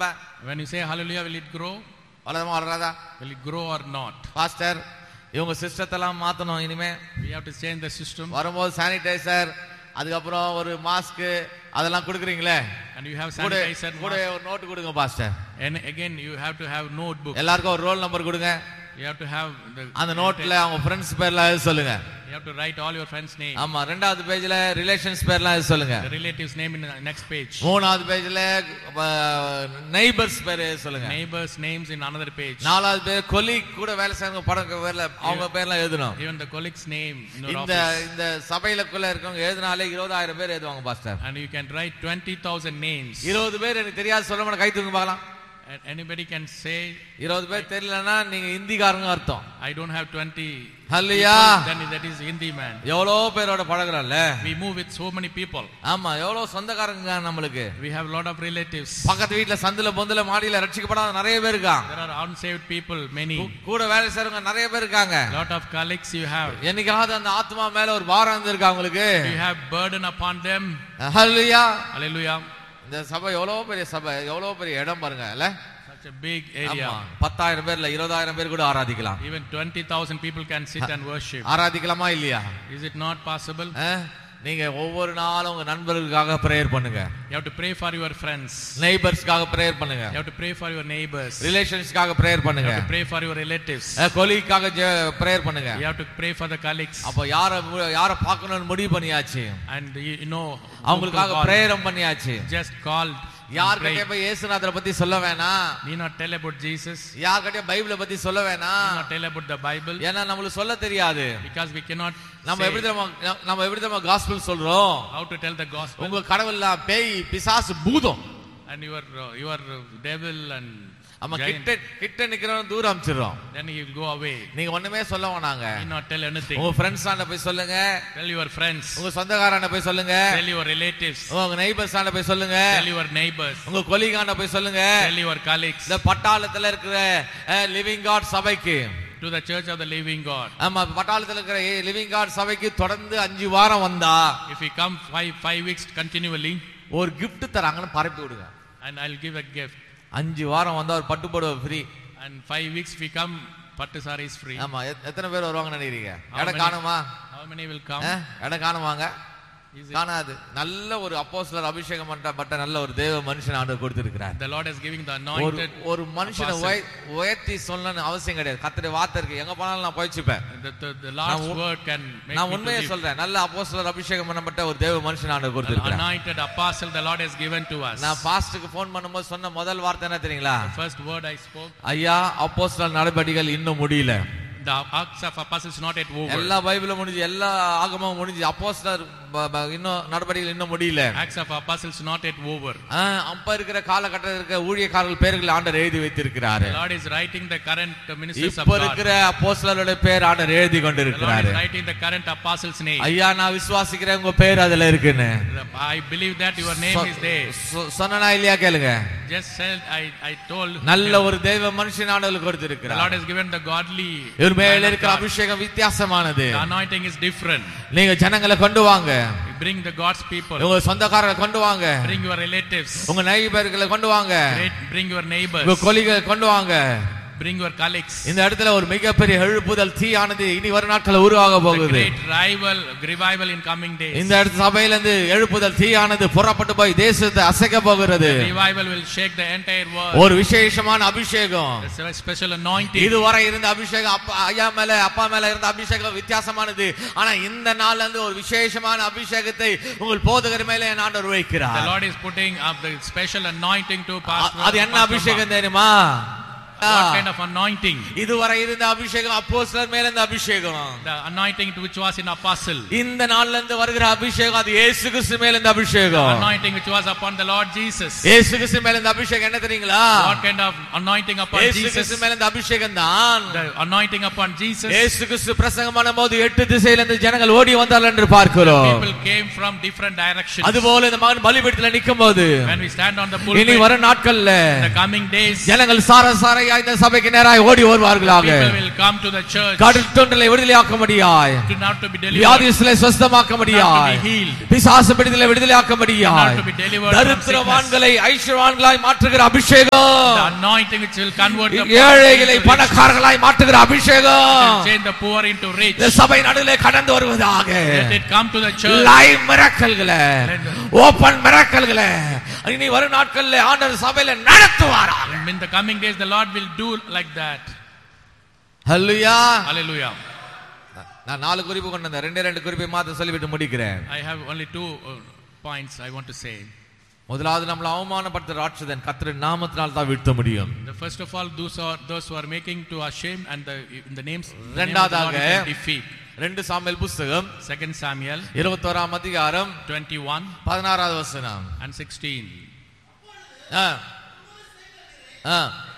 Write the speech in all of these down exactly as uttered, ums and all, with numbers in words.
ரொம்ப? When you say hallelujah, will it grow? வளருமா வளராதா? Will it grow or not? Pastor இவங்க சிஸ்டத்தெல்லாம் மாத்தணும் இனிமே. We have to change the system. வரும்போது sanitiser அதுக்கப்புறம் ஒரு மாஸ்க் அதெல்லாம் கொடுக்குறீங்களே, and you have sanitizer கூட ஒரு நோட் கொடுங்க pastor. and again you have to have notebook. எல்லாருக்கும் ஒரு ரோல் நம்பர் கொடுங்க. you have to have the அந்த நோட்ல அவங்க ஃப்ரெண்ட்ஸ் பேர்லாம் எழுத சொல்லுங்க. you have to write all your friends name. ஆமா, ரெண்டாவது பேஜ்ல ரிலேஷன்ஸ் பேர்லாம் எழுத சொல்லுங்க. the relatives name in the next page. மூணாவது பேஜ்ல நெய்பர்ஸ் பேர் எழுத சொல்லுங்க. neighbors names in another page. நாலாவது பேர் கொலீக் கூட வேலை செய்றவங்க படம் பேர்ல அவங்க பேர்லாம் எழுதணும். even the colleague's name in your இந்த office. இந்த சபையிலக்குள்ள இருக்கவங்க எழுதினாலே இருபதாயிரம் பேர் எழுதுவாங்க pastor. and you can write twenty thousand names. இருபது பேர் எனக்கு தெரியாது சொல்லுங்க, கை தூக்குங்க பார்க்கலாம். and anybody can say இருபது பேர் தெரியலனா நீங்க ஹிந்திக்காரங்க அர்த்தம். I don't have twenty. Hallelujah. then that is Hindi man. எவ்வளவு பேரோட பழகுறோம்ல. we move with so many people. ஆமா, எவ்வளவு சொந்தக்காரங்க நம்மளுக்கு. we have a lot of relatives. பக்கத்து வீட்ல சந்துல பொந்துல மாடியில ரட்சிக்கப்படாத நிறைய பேர் இருக்காங்க. there are unsaved people many. கூட வேலை செய்றவங்க நிறைய பேர் இருக்காங்க. lot of colleagues you have. என்னைக்காவது அந்த ஆத்மா மேல ஒரு பாரம் இருந்திருக்கா உங்களுக்கு? you have burden upon them. Hallelujah. hallelujah. இந்த சபை எவ்வளவு பெரிய சபை, எவ்வளவு பெரிய இடம் பாருங்க இல்ல. such a big area. பத்தாயிரம் பேர்ல இருபதாயிரம் பேர் கூட ஆராதிக்கலாம். even twenty thousand people can sit and worship. ஆராதிக்கலாமா இல்லையா? is it not possible? நீங்க ஒவ்வொரு நாளும் உங்க நண்பர்களுக்காக பிரேயர் பண்ணுங்க. you have to pray for your friends. நெய்பர்ஸ்க்காக prayer பண்ணுங்க. you have to pray for your neighbors. ரிலேஷன்ஸ்க்காக prayer பண்ணுங்க. you have to pray for your relatives. கொலீக்காக prayer பண்ணுங்க. you have to pray for the colleagues. அப்ப யார யார பார்க்கணும்னு முடிவு பண்ணியாச்சு. and you know அவங்களுக்காக பிரேயரும் பண்ணியாச்சு. just called. யார்கிட்ட போய் இயேசுநாதரை பத்தி சொல்ல வேணாம். நீ not tell about Jesus. யார்கிட்ட பைபிளை பத்தி சொல்ல வேணாம். நீ not tell about the Bible. ஏன்னா நமக்கு சொல்ல தெரியாது. because we cannot. நம்ம எப்படி நம்ம நம்ம எப்படி நம்ம காஸ்பல் சொல்றோம். how to tell the gospel. உங்க கடவுள்லாம் பேய் பிசாசு பூதம். and your your devil and அம்மா கிட்ட கிட்ட நிக்கிறவன் தூரம் அம்ச்சிரோம். then he will go away. நீங்க ஒண்ணுமே சொல்ல வேணாங்க. நீ not tell anything. உங்க ஃப்ரெண்ட்ஸ் ஆண்ட போய் சொல்லுங்க. tell your friends. உங்க சொந்தக்காரங்க போய் சொல்லுங்க. tell your relatives. உங்க நெய்பர்ஸ் ஆண்ட போய் சொல்லுங்க. tell your neighbors. உங்க கொலீக் ஆண்ட போய் சொல்லுங்க. tell your colleagues. இந்த பட்டாளத்துல இருக்கிற லிவிங் காட் சபைக்கு, to the church of the living God. ஆமா, பட்டாளத்துல இருக்கிற லிவிங் காட் சபைக்கு தொடர்ந்து அஞ்சு வாரம் வந்தா, if we come five five weeks continually, ஒரு gift தராங்கன்னு பரப்பி விடுங்க. and I'll give a gift. அஞ்சு வாரம் வந்தா ஒரு பட்டு புடவை free. and five weeks we come பட்டு saree is free. ஆமா, எத்தனை பேர் வருவாங்க நினைக்கிறீங்க? இடம் காணுமா? how many will come? இடம் காணுவாங்க? காணாது. நல்ல ஒரு அப்போஸ்தலர் அபிஷேகம் பண்ணப்பட்ட நல்ல ஒரு தேவ மனுஷன் ஆண்டவர் கொடுத்திருக்கிறார். the Lord has given the anointed. ஒரு மனுஷனை உயர்த்தி சொல்லணும்னு அவசியம் கிடையாது. கர்த்தருடைய வார்த்தை இருக்கு, எங்க போனாலும் நான் போய்ச்சுப்பேன். the last word can make. நான் உண்மையை சொல்றேன், நல்ல அப்போஸ்தலர் அபிஷேகம் பண்ணப்பட்ட ஒரு தேவ மனுஷன் ஆண்டவர் கொடுத்திருக்கிறார். anointed apostle the Lord has given to us. நான் பாஸ்டருக்கு ஃபோன் பண்ணும்போது சொன்ன முதல் வார்த்தை என்ன தெரியுங்களா? first word I spoke, ஐயா அப்போஸ்தலர் நடபடிகள் இன்னும் முடியல. the acts of apostles not yet over. எல்லா பைபிளும் முடிஞ்சு, எல்லா ஆகமமும் முடிஞ்சு, அப்போஸ்தலர் இன்னும் நடபடிகள் இன்னும் முடியல. acts of apostles not yet over. அப்ப இருக்கிற காலகட்டத்தில் இருக்கிற ஊழியக்காரர்கள் பேர்கள் ஆண்டவர் எழுதி வைத்திருக்கிறார். the Lord is writing the current ministers of God. இப்ப இருக்கிற அப்போஸ்தலரோட பேர் ஆண்டவர் எழுதி கொண்டிருக்கிறார். the Lord is writing the current apostles name. ஐயா நான் விசுவாசிக்கிறேன் உங்க பேர் அதுல இருக்குன்னு. I believe that your name is there. சொன்னனா இல்லையா கேளுங்க. just said I I told. நல்ல ஒரு தெய்வ மனுஷன் ஆண்டவர் கொடுத்திருக்கிறார். the Lord has given the godly. இவர் மேல இருக்கிற அபிஷேகம் வித்தியாசமானது. the anointing is different. நீங்க ஜனங்களை கொண்டு வாங்க. bring the God's people. உங்க சொந்தக்காரங்களை கொண்டு வாங்க. bring your relatives. உங்க நெய்பர்களை கொண்டு வாங்க. bring your neighbors. உங்க கொலீகளை கொண்டு வாங்க. bring your colleagues. இந்த இடத்துல ஒரு மிகப்பெரிய எழுப்புதல் தீயானது இனி வரும் நாட்களில் உருவாக போகுது. great revival revival in coming days. இந்த இடத்து சபையில இருந்து எழுப்புதல் தீயானது புறப்பட்டு போய் தேசத்தை அசைக்க போகிறது. revival will shake the entire world. ஒரு விசேஷமான அபிஷேகம். a special anointing. இதுவரை இருந்த அபிஷேகம் அப்பா ஐயா மேல அப்பா மேல இருந்த அபிஷேகம் வித்தியாசமானது. ஆனா இந்த நாள்ல இருந்து ஒரு விசேஷமான அபிஷேகத்தை உங்கள் போதகர் மேல என் ஆண்டவர் வைக்கிறார். the Lord is putting up the special anointing to pastor. அது என்ன அபிஷேகம் தெரியுமா? what kind of anointing? இதுவரை இருந்த அபிஷேகம் அப்போஸ்தலர் மேல இருந்த அபிஷேகம். the anointing which was in apostle. இந்த நாள்ல இருந்து வருகிற அபிஷேகம் அது இயேசு கிறிஸ்து மேல இருந்த அபிஷேகம். the anointing which was upon the Lord Jesus. இயேசு கிறிஸ்து மேல இருந்த அபிஷேகம் என்ன தெரியுங்களா? what kind of anointing upon Jesus? இயேசு கிறிஸ்து மேல இருந்த அபிஷேகம் தான். the anointing upon Jesus. இயேசு கிறிஸ்து பிரசங்கம் பண்ணும்போது எட்டு திசையில இருந்து ஜனங்கள் ஓடி வந்தார்கள் என்று பார்க்கிறோம். people came from different directions. அதுபோல இந்த மகன் பலிபீடத்தில் நிக்கும்போது when we stand on the pulpit இனி வரும் நாட்கள்ல the coming days ஜனங்கள் சார சாரையா உடனடியாக இந்த சபைக்கு நேராக ஓடி வருவார்களாக. People will come to the church. கட்டுண்டலை விடுதலையாக்கும்படியாய், To not to be delivered. வியாதிஸ்களை சுஸ்தமாக்கும்படியாய், Not to be healed. பிசாசு பிடித்தலை விடுதலையாக்கும்படியாய், Not to be delivered from தரித்திரவான்களை ஐஸ்வர்யவான்களாய் மாற்றுகிற அபிஷேகம், The anointing which will convert the ஏழைகளை பணக்காரர்களாய் மாற்றுகிற அபிஷேகம் change the poor into rich. இந்த சபை நடுவிலே கடந்து வருவதாக. Let it come to the church. Live மிராக்கிள்களை, open மிராக்கிள்களை இனி வரும் நாட்களிலே ஆண்டவர் சபையிலே நடத்துவாராக. In the coming days the Lord will do like that. Hallelujah. Hallelujah. நான் நாலு குறிப்பு கொண்டு வந்தேன், ரெண்டே ரெண்டு குறிப்பை மாத்திரம் சொல்லிவிட்டு முடிக்கிறேன். I have only two uh, points I want to say. முதலாவது நம்மள அவமானப்படுத்துற ராட்சதன் கர்த்தரின் நாமத்தினால் தான் வீழ்த்த முடியும். The first of all those are those who are making to our shame and the in the names இரண்டாவதாக defeat. ரெண்டு சாமுவேல் புத்தகம் Second Samuel இருபத்தோராம் அதிகாரம் twenty-one பதினாறாவது வசனம் and sixteen. ஆ ஆ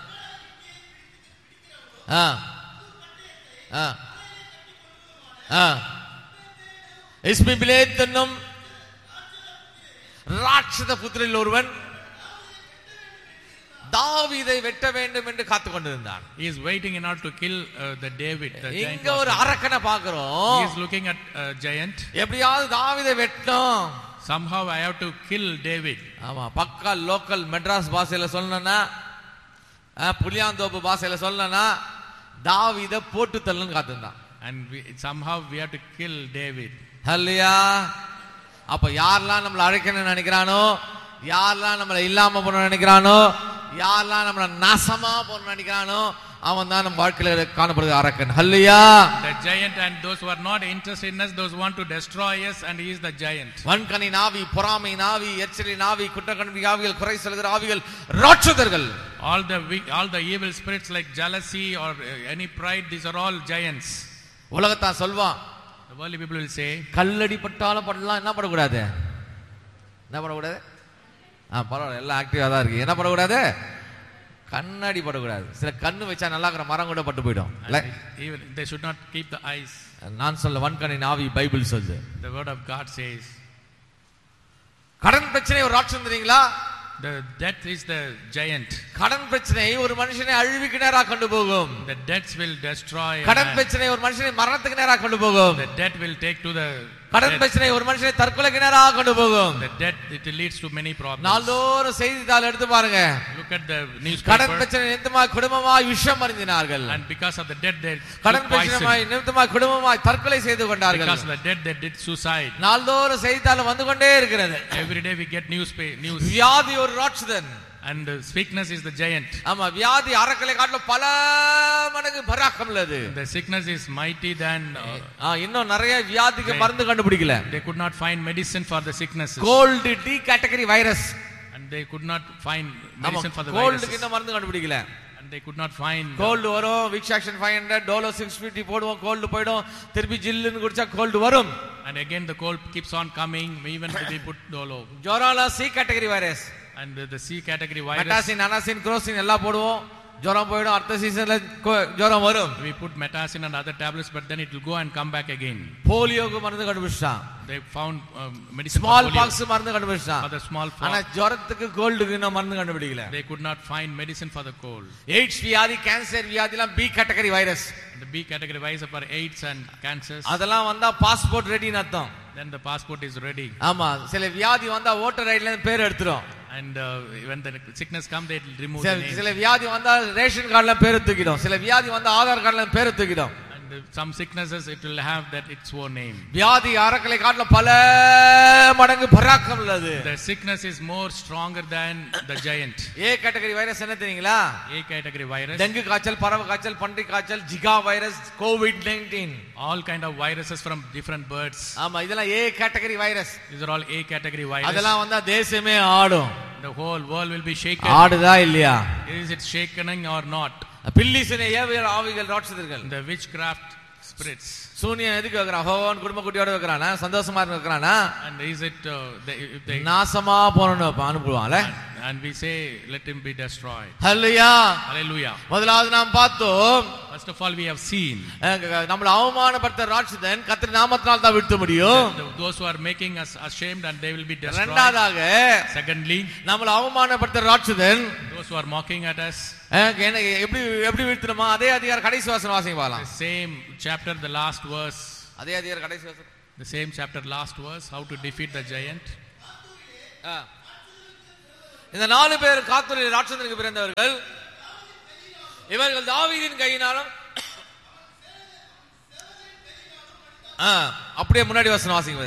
ஆ ஆ ஆ இஸ்மிபிலேத் என்னும் ராட்சத புத்திரில் ஒருவன் தாவீதை வெட்ட வேண்டும் என்று காத்துக் கொண்டிருந்தான். He is waiting in order to kill uh, the David. The giant இங்க ஒரு அரக்கனை பார்க்கிறோம். He is looking at a giant. எப்படியாவது தாவீதை வெட்டணும். Somehow I have to kill David. ஆமா, பக்கா லோக்கல் மெட்ராஸ் பாஷையில சொல்லணும்னா, புளியாந்தோப்பு பாஷையில சொல்லணும்னா தாவீதை போட்டு தள்ளுன்னு காத்திருந்தான். And we, somehow we have to kill David. ஹல்லேலூயா. அப்ப யாரெல்லாம் நம்மளை அழைக்கணும்னு நினைக்கிறானோ, யாரெல்லாம் நம்மளை இல்லாம போன நினைக்கிறானோ, யாரெல்லாம் நம்மளை நாசமா போன நினைக்கிறானோ, அவன் தான் நம்ம வாழ்க்கையில காணப்படுகிற அரக்கன். ஹல்லேலூயா. The giant and those who are not interested in us, those who want to destroy us, and he is the giant. வன்கனி நாவி, பொறாமை நாவி, எச்சரி நாவி, குற்றக்கண்பி ஆவிகள், குறை சொல்கிற ஆவிகள் ராட்சதர்கள். All the all the evil spirits like jealousy or any pride, these are all giants. உலகத்தான் சொல்வான், The worldly people will say, கல்லடி பட்டாலும் படலாம், என்ன பண்ணக்கூடாது, என்ன பண்ணக்கூடாது, ஆ பரவாயில்ல எல்லாம் ஆக்டிவா தான் இருக்கு, என்ன பண்ணக்கூடாது, கண்ணாடி படக்கூடாது. சில கண்ணு வச்சா நல்லா இருக்கிற மரம் கூட பட்டு போயிடும். even they should not keep the eyes. நான் சொல்ல வன்கனி நாவி பைபிள் சொல்லுது. The word of God says. கடன் பிரச்சனை ஒரு ராட்சதம் தெரியுங்களா? The death is the giant. கடன் பிரச்சனை ஒரு மனுஷனை அழிவுக்கு நேராக கொண்டு போகும். The debts will destroy. கடன் பிரச்சனை ஒரு மனுஷனை மரணத்துக்கு நேராக கொண்டு போகும். The debt will take to the கடன் பிரச்சனை ஒரு மனுஷனை தற்கொலைக்கு நேராக கொண்டு போகும். The debt it leads to many problems. நாள்தோறும் செய்தித்தாள் எடுத்து பாருங்க. Look at the newspaper. கடன் பிரச்சனை நிமித்தமாய் குடும்பமாய் விஷம் அருந்தினார்கள். And because of the debt they கடன் பிரச்சனை நிமித்தமாய் குடும்பமாய் தற்கொலை செய்து கொண்டார்கள். Because of the debt they did suicide. நாள்தோறும் செய்தித்தாள் வந்து கொண்டே இருக்கிறது. Every day we get newspaper news. வியாதி ஒரு ராட்சதன். And the sickness is the giant. ஆமா, வியாதி அரக்கலை காட்டிலும் பல மடங்கு பராக்கம் உள்ளது. The sickness is mighty than ஆ இன்னும் நிறைய வியாதிக்கு மருந்து கண்டுபிடிக்கல. They could not find medicine for the sicknesses. Gold D category virus. And they could not find medicine for the virus. கோல்டுக்கு இன்னும் மருந்து கண்டுபிடிக்கல. And they could not find. Gold வரும், விக்ஸாக்ஷன் five hundred, Dolo six fifty போடுவோம், gold போய்டும், திருப்பி ஜில்லுன்னு குடிச்சா gold வரும். And again the cold keeps on coming even if we put dolo. ஜொரால C category virus. And the C category virus. Metacin, Anacin, குரோசின் எல்லாம் போடுவோம், ஜொரம் போய்டும், அடுத்த சீசன்ல ஜொரம் வரும். We put metacin and other tablets, but then it will go and come back again. போலியோக்கு மருந்து கண்டுபிடிச்சான். They found um, medicine small for polio. pox மருந்து கண்டுபிடிச்சான். For the small pox. ஆனா ஜொரத்துக்கு கோல்டுக்கு இன்னும் மருந்து கண்டுபிடிக்கல. They could not find medicine for the cold. AIDS வியாதி, cancer வியாதி எல்லாம் B category virus. The B category virus for AIDS and cancers. அதெல்லாம் வந்தா பாஸ்போர்ட் ரெடின்னு அர்த்தம். Then the passport is ready. ஆமா, சில வியாதி வந்தா ஓட்டர் ஐடில இருந்து பேர் எடுத்துரும். And uh, when the sickness come they will remove சில the name. சில வியாதி வந்தா ரேஷன் கார்டுல பேர் தூக்கிடும். சில வியாதி வந்தா ஆதார் கார்டுல பேர் தூக்கிடும். And uh, some sicknesses it will have that its own name. வியாதி அரக்கலை காட்டில பல மடங்கு பராக்கம் உள்ளது. The sickness is more stronger than the giant. A category virus என்ன தெரியுங்களா? A category virus. டெங்கு காய்ச்சல், பறவை காய்ச்சல், பன்றி காய்ச்சல், Zika virus, Covid nineteen. All kind of viruses from different birds. ஆமா, இதெல்லாம் ஏ category virus. These are all A category virus. அதெல்லாம் வந்தா தேசமே ஆடும். The whole world will be shaken. ஆடுதா இல்லையா? Is it shaking or not? பில்லிசனை ஏவியல் ஆவிகள் ராட்சதர்கள். The witchcraft spirits. சூனியன் எதுக்கு வைக்கிறான்? ஹோவன் குடும்ப குட்டியோட வைக்கிறானா? சந்தோஷமா வைக்கிறானா? And is it uh, they, if they நாசமா போறன்னு அனுப்புவான்ல. and we say let him be destroyed. Hallelujah. Hallelujah. முதலாவது நாம் பார்த்தோம், First of all we have seen நம்மள அவமானப்படுத்த ராட்சதன் கர்த்தர் நாமத்தினால் தான் விட்டு முடியும். those who are making us ashamed and they will be destroyed. இரண்டாவதாக Secondly நம்மள அவமானப்படுத்த ராட்சதன் those those who are mocking at us. என்ன எப்படி எப்படி வீழ்த்தணுமா? அதே அதிகாரம் கடைசி வசனம் வாசிங்க பார்க்கலாம். The same chapter, the last verse. அதே அதிகாரம் கடைசி வசனம். The same chapter, last verse, how to defeat the giant. இந்த நாலு பேர் காத்தூரில் ராட்சதனுக்கு பிறந்தவர்கள். இவர்கள் தாவீதின் கையினாலும் அப்படியே முன்னாடி வசனம் வாசிங்க.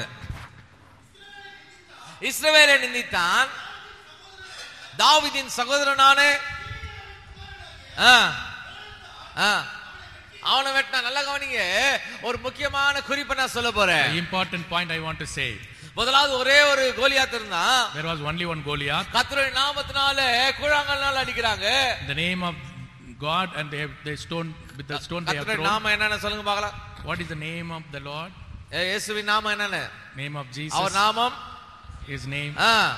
இஸ்ரவேலை நிந்தித்தான், தாவீதின் சகோதரனான அவனை வெட்டினா. நல்ல கவனிங்க, ஒரு முக்கியமான குறிப்பை நான் சொல்ல போறேன். Important point I want to say. முதலாவது ஒரே ஒரு கோலியாத் இருந்தான். There was only one Goliath. கர்த்தருடைய நாமத்தினால கூழாங்கல்னால அடிக்கறாங்க. The name of God, and they they stone with the stone they have thrown. நாம என்னன்னு சொல்லுங்க பார்க்கலாம். What is the name of the Lord? இயேசுவின் நாமம் என்னன்னு? Name of Jesus. அவர் நாமம், his name.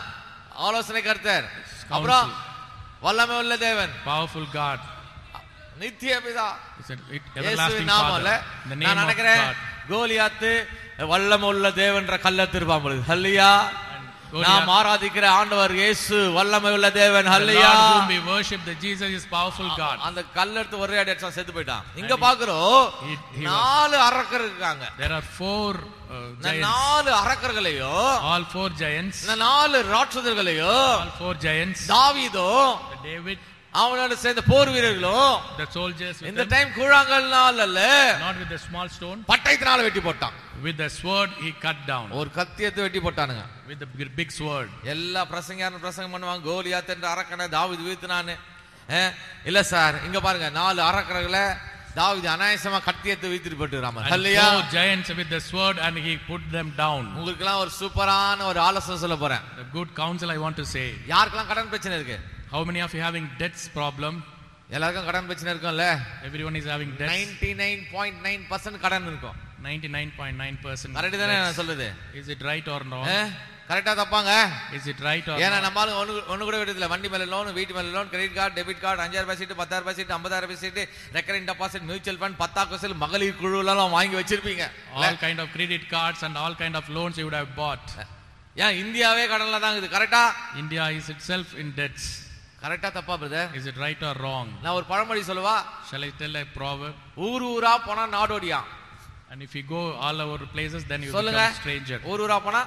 ஆலோசனை கர்த்தர், அப்புறம் வல்லமை உள்ள தேவன், powerful God, நித்திய பிதா. everlasting Father. The name நான் நினைக்கிறேன் கோலியாத் வல்லமை உள்ள தேவன்ற கல்ல திருப்பாம் பொழுது ஹல்லேலூயா, நாம் ஆராதிக்கிற ஆண்டவர் இயேசு வல்லமை உள்ள தேவன். ஹல்லேலூயா. The Lord whom we worship, the Jesus is powerful God. அந்த கல்ல எடுத்து ஒரே அடி அடிச்சா செத்து போய்ட்டான். இங்க பாக்குறோம் நாலு அரக்கர் இருக்காங்க. There are four uh, giants. நாலு அரக்கர்களையோ, all four giants, இந்த நாலு ராட்சதர்களையோ, all four giants, தாவீதோ, David, அவனோட சேர்ந்த போர் வீரர்களும், the soldiers, இந்த டைம் கூழாங்கல்னால அல்ல, not with a small stone, பட்டயத்தினால வெட்டி போட்டான். with the sword he cut down. ஒரு கத்தியத்தை வெட்டி போட்டானுங்க. with the big sword. எல்லா பிரசங்கயாரும் பிரசங்கம் பண்ணுவாங்க, கோலியாத் என்ற அரக்கனை தாவீது வீழ்த்தினானே. இல்ல சார், இங்க பாருங்க, நாலு அரக்கர்களை தாவீது அநாயசமா கத்தியத்தை வீழ்த்திட்டு போட்டுறாம. ஹல்லேலூயா. four giants with the sword and he put them down. உங்களுக்கு எல்லாம் ஒரு சூப்பரான ஒரு ஆலோசனை சொல்ல போறேன். The good counsel I want to say. யாருக்கெல்லாம் கடன் பிரச்சனை இருக்கு? How many of you having debts problem? எல்லாருக்கும் கடன் பிரச்சனை இருக்கும்ல? Everyone is having debts. ninety-nine point nine percent கடன் இருக்கும். ninety-nine point nine percent. Correct தானே நான் சொல்றது? Is it right or wrong? கரெக்டா தப்பாங்க? Is it right or ஏன்னா wrong? நம்மால ஒன்னு ஒன்னு கூட விடுதல. வண்டி மேல லோன், வீட்டு மேல loan, credit card, debit card, அஞ்சாயிரம் ரூபாய் சீட்டு, பத்தாயிரம் ரூபாய் சீட்டு, ஐம்பதாயிரம் ரூபாய் சீட்டு, ரெக்கரிங் டெபாசிட், மியூச்சுவல் ஃபண்ட், பத்தாயிரம் மகளிர் குழு எல்லாம் வாங்கி வச்சிருப்பீங்க. All kind of credit cards and all kind of loans you would have bought. ஏன் இந்தியாவே கடன்ல தான் இருக்குது. கரெக்டா? India is itself in debts. கரெக்டா தப்பா brother? Is it right or wrong? நான் ஒரு பழமொழி சொல்லவா? Shall I tell a proverb? ஊர் ஊரா போனா நாடோடியா. And if you go all over places, then you சொல்லுங்க, become stranger. ஊர் ஊரா போனா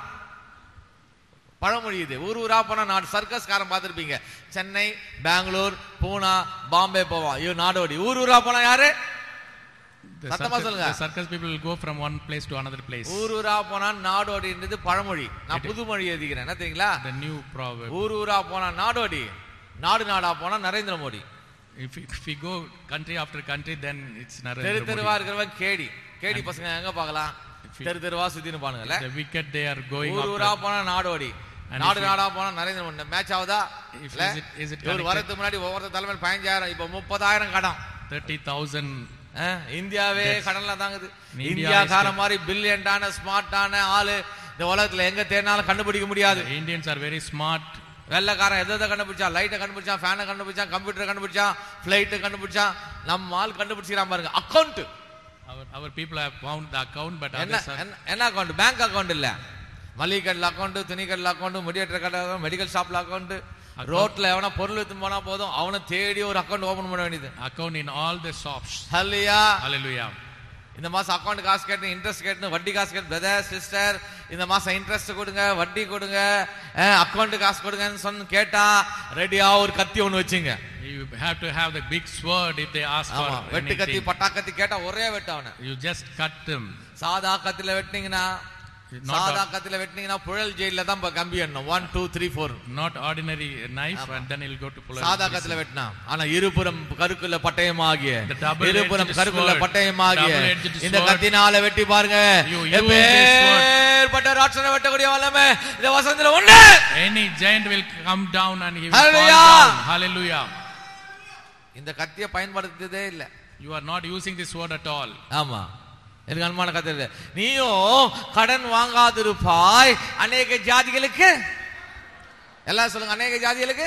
பழமொழி இது. ஊர் ஊரா போனா நாடு. சர்க்கஸ் காரன் பார்த்திருப்பீங்க, சென்னை, பெங்களூர், பூனா, பாம்பே போவான், ஐயோ நாடோடி. ஊர் ஊரா போனா யாரு? The சத்தமா சொல்லுங்க. circus, the circus people will go from one place to another place. ஊர் ஊரா போனா நாடோடின்றது பழமொழி. நான் புது மொழி எழுதிக்கிறேன். என்ன தெரியுங்களா? The new proverb. ஊர் ஊரா போனா நாடோடி, நாடு நாடா போனா Narendra Modi. If we, if we go country after country, then it's Narendra தெரு Modi. தெருவா இருக்கிறவன் கேடி. கேடி பசங்க எங்க பார்க்கலாம்? தெரு தெருவா சுத்தின்னு பானுங்கல்ல. The wicked they are going ஊர் ஊரா போனா நாடோடி, நாடு நாடா போனா நரேந்திர மோடி. மேட்ச் ஆகுதா? இல்ல. ஒரு வரதுக்கு முன்னாடி ஒவ்வொரு தலைமையில் பதினஞ்சாயிரம், இப்ப முப்பதாயிரம் கடன். thirty thousand. இந்தியாவே கடன்ல தாங்குது. இந்தியாக்கார மாதிரி பில்லியன்டான ஸ்மார்ட்டான ஆளு இந்த உலகத்துல எங்க தேடினாலும் கண்டுபிடிக்க முடியாது. Indians are very smart. வெள்ளக்காரன் எதை கண்டுபிடிச்சான்? லைட்டை கண்டுபிடிச்சான், ஃபேனை கண்டுபிடிச்சான், கம்ப்யூட்டர் கண்டுபிடிச்சான், பிளைட் கண்டுபிடிச்சான். நம்ம ஆள் கண்டுபிடிச்சிக்கிறான் பாருங்க. Account, our our people have found the account, but என்ன என்ன அக்கவுண்ட்? பேங்க் அக்கவுண்ட் இல்ல, மளிகை கடையில் அக்கவுண்ட், துணி கடையில் அக்கவுண்ட், மீடியேட்டர் கடை, மெடிக்கல் ஷாப்ல அக்கவுண்ட், ரோட்ல எவனா பொருள் எடுத்து போனா போதும் அவனை தேடி ஒரு அக்கவுண்ட் ஓபன் பண்ண வேண்டியது. Account in all the shops. Hallelujah. Hallelujah. இந்த மாசம் அக்கவுண்ட் காசு கேட்டு, இன்ட்ரெஸ்ட் கேட்டு, வட்டி காசு கேட்டு, பிரதர் சிஸ்டர் இந்த மாசம் இன்ட்ரெஸ்ட் கொடுங்க, வட்டி கொடுங்க, அக்கவுண்ட் காசு கொடுங்கன்னு சொன்ன கேட்டா ரெடியா ஒரு கத்தி ஒண்ணு வச்சுங்க. You have to have the big sword if they ask for anything. வெட்டு கத்தி, பட்டா கத்தி கேட்டா ஒரே வெட்ட அவனை. You just cut them. சாதா கத்தில வெட்டினீங்கன்னா, சாதா கத்தில வெட்டினீங்கன்னா புழல் ஜெயில தான் கம்பி எண்ணணும். One two three four. Not ordinary knife, and then he'll go to pull. சாதா கத்தில வெட்டினா, ஆனா இருபுறம் கருக்குள்ள பட்டயமாகிய, இருபுறம் கருக்குள்ள பட்டயமாகிய இந்த கத்தினால வெட்டி பாருங்க. எப்பேற்பட்ட ராட்சசனை வெட்டக்கூடிய வல்லமை இந்த வசனத்துல உண்டு. Any giant will come down and he will fall down. Hallelujah. இந்த கத்தியை பயன்படுத்ததே இல்ல. You are not using this word at all. ஆமா, எனக்கு அனுமான கதை. நீயும் கடன் வாங்காதிருப்பாய் அநேக ஜாதிகளுக்கு. எல்லாம் சொல்லுங்க, அநேக ஜாதிகளுக்கு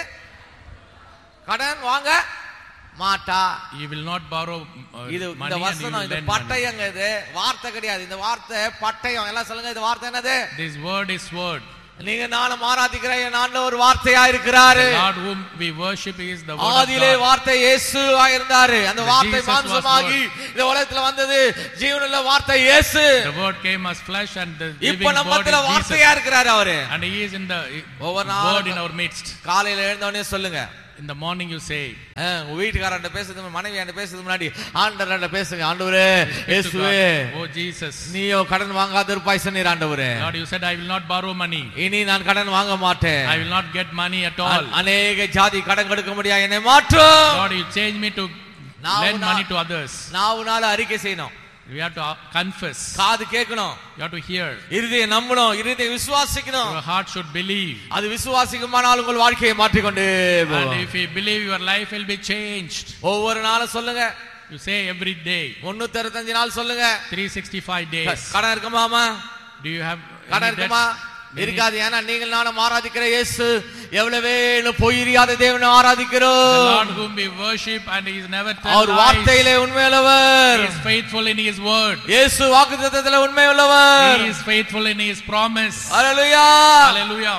கடன் வாங்க மாட்டா. You will not borrow uh, இது money. இந்த வசனம், இந்த பட்டயங்க, இது வார்த்தை கிடையாது. இந்த வார்த்தை பட்டயம். எல்லாம் சொல்லுங்க, இந்த வார்த்தை என்னது? This word is word. நீங்க நானும் ஆராதிக்கிற என் ஆண்டவர் வார்த்தையா இருக்கிறாரு. The Lord whom we worship is the word of ஆதியிலே God. வார்த்தை இயேசுவா இருந்தாரு. அந்த The வார்த்தை Jesus was மாம்சமாகி இந்த உலகத்துல வந்தது. ஜீவனுள்ள வார்த்தை இயேசு. The word came as flesh and the living இப்ப நம்ம word மத்தியில is வார்த்தையா Jesus. இருக்கிறாரு அவரு. And he is in the ஒவ்வொரு word in நாளும் our midst. காலையில எழுந்த உடனே சொல்லுங்க. In the morning you say, உங்க வீட்டுக்காரன்ட்ட பேசுறது மனைவி என்கிட்ட பேசுறது முன்னாடி ஆண்டவர்ட்ட பேசுங்க. ஆண்டவரே இயேசுவே, oh Jesus, நீயோ கடன் வாங்காத இருப்பாய் சொன்னீர் ஆண்டவரே. Lord, you said I will not borrow money. இனி நான் கடன் வாங்க மாட்டேன். I will not get money at all. அநேக ஜாதி கடன் கொடுக்க முடியாது, என்னை மாற்றும். Lord, you change me to lend money to others. நாவுனால அறிக்கை செய்யணும். We have to confess. காது கேட்கணும். You have to hear. இருதயம் நம்பணும். இருதயம் விசுவாசிக்கணும். Your heart should believe. அது விசுவாசிக்குமானால் உங்கள் வாழ்க்கையை மாற்றிக் கொண்டே போகும். And if you believe, your life will be changed. ஒவ்வொரு நாளும் சொல்லுங்க. You say every day. முன்னூற்று அறுபத்தைந்து நாள் சொல்லுங்க. three hundred sixty-five days. கடன் இருக்குமாமா? Do you have கடன் இருக்குமா? இருக்காது. ஏன்னா நீங்கள் நானும் ஆராதிக்கிற இயேசு எவ்வளவே பொய்யாத தேவனை ஆராதிக்கிறோம். The Lord whom we worship and he is never tell lies. அவர் வார்த்தையிலே உண்மையுள்ளவர். He is faithful in his word. இயேசு வாக்குத்தத்தத்திலே உண்மையுள்ளவர். He is faithful in his promise. Hallelujah. Hallelujah.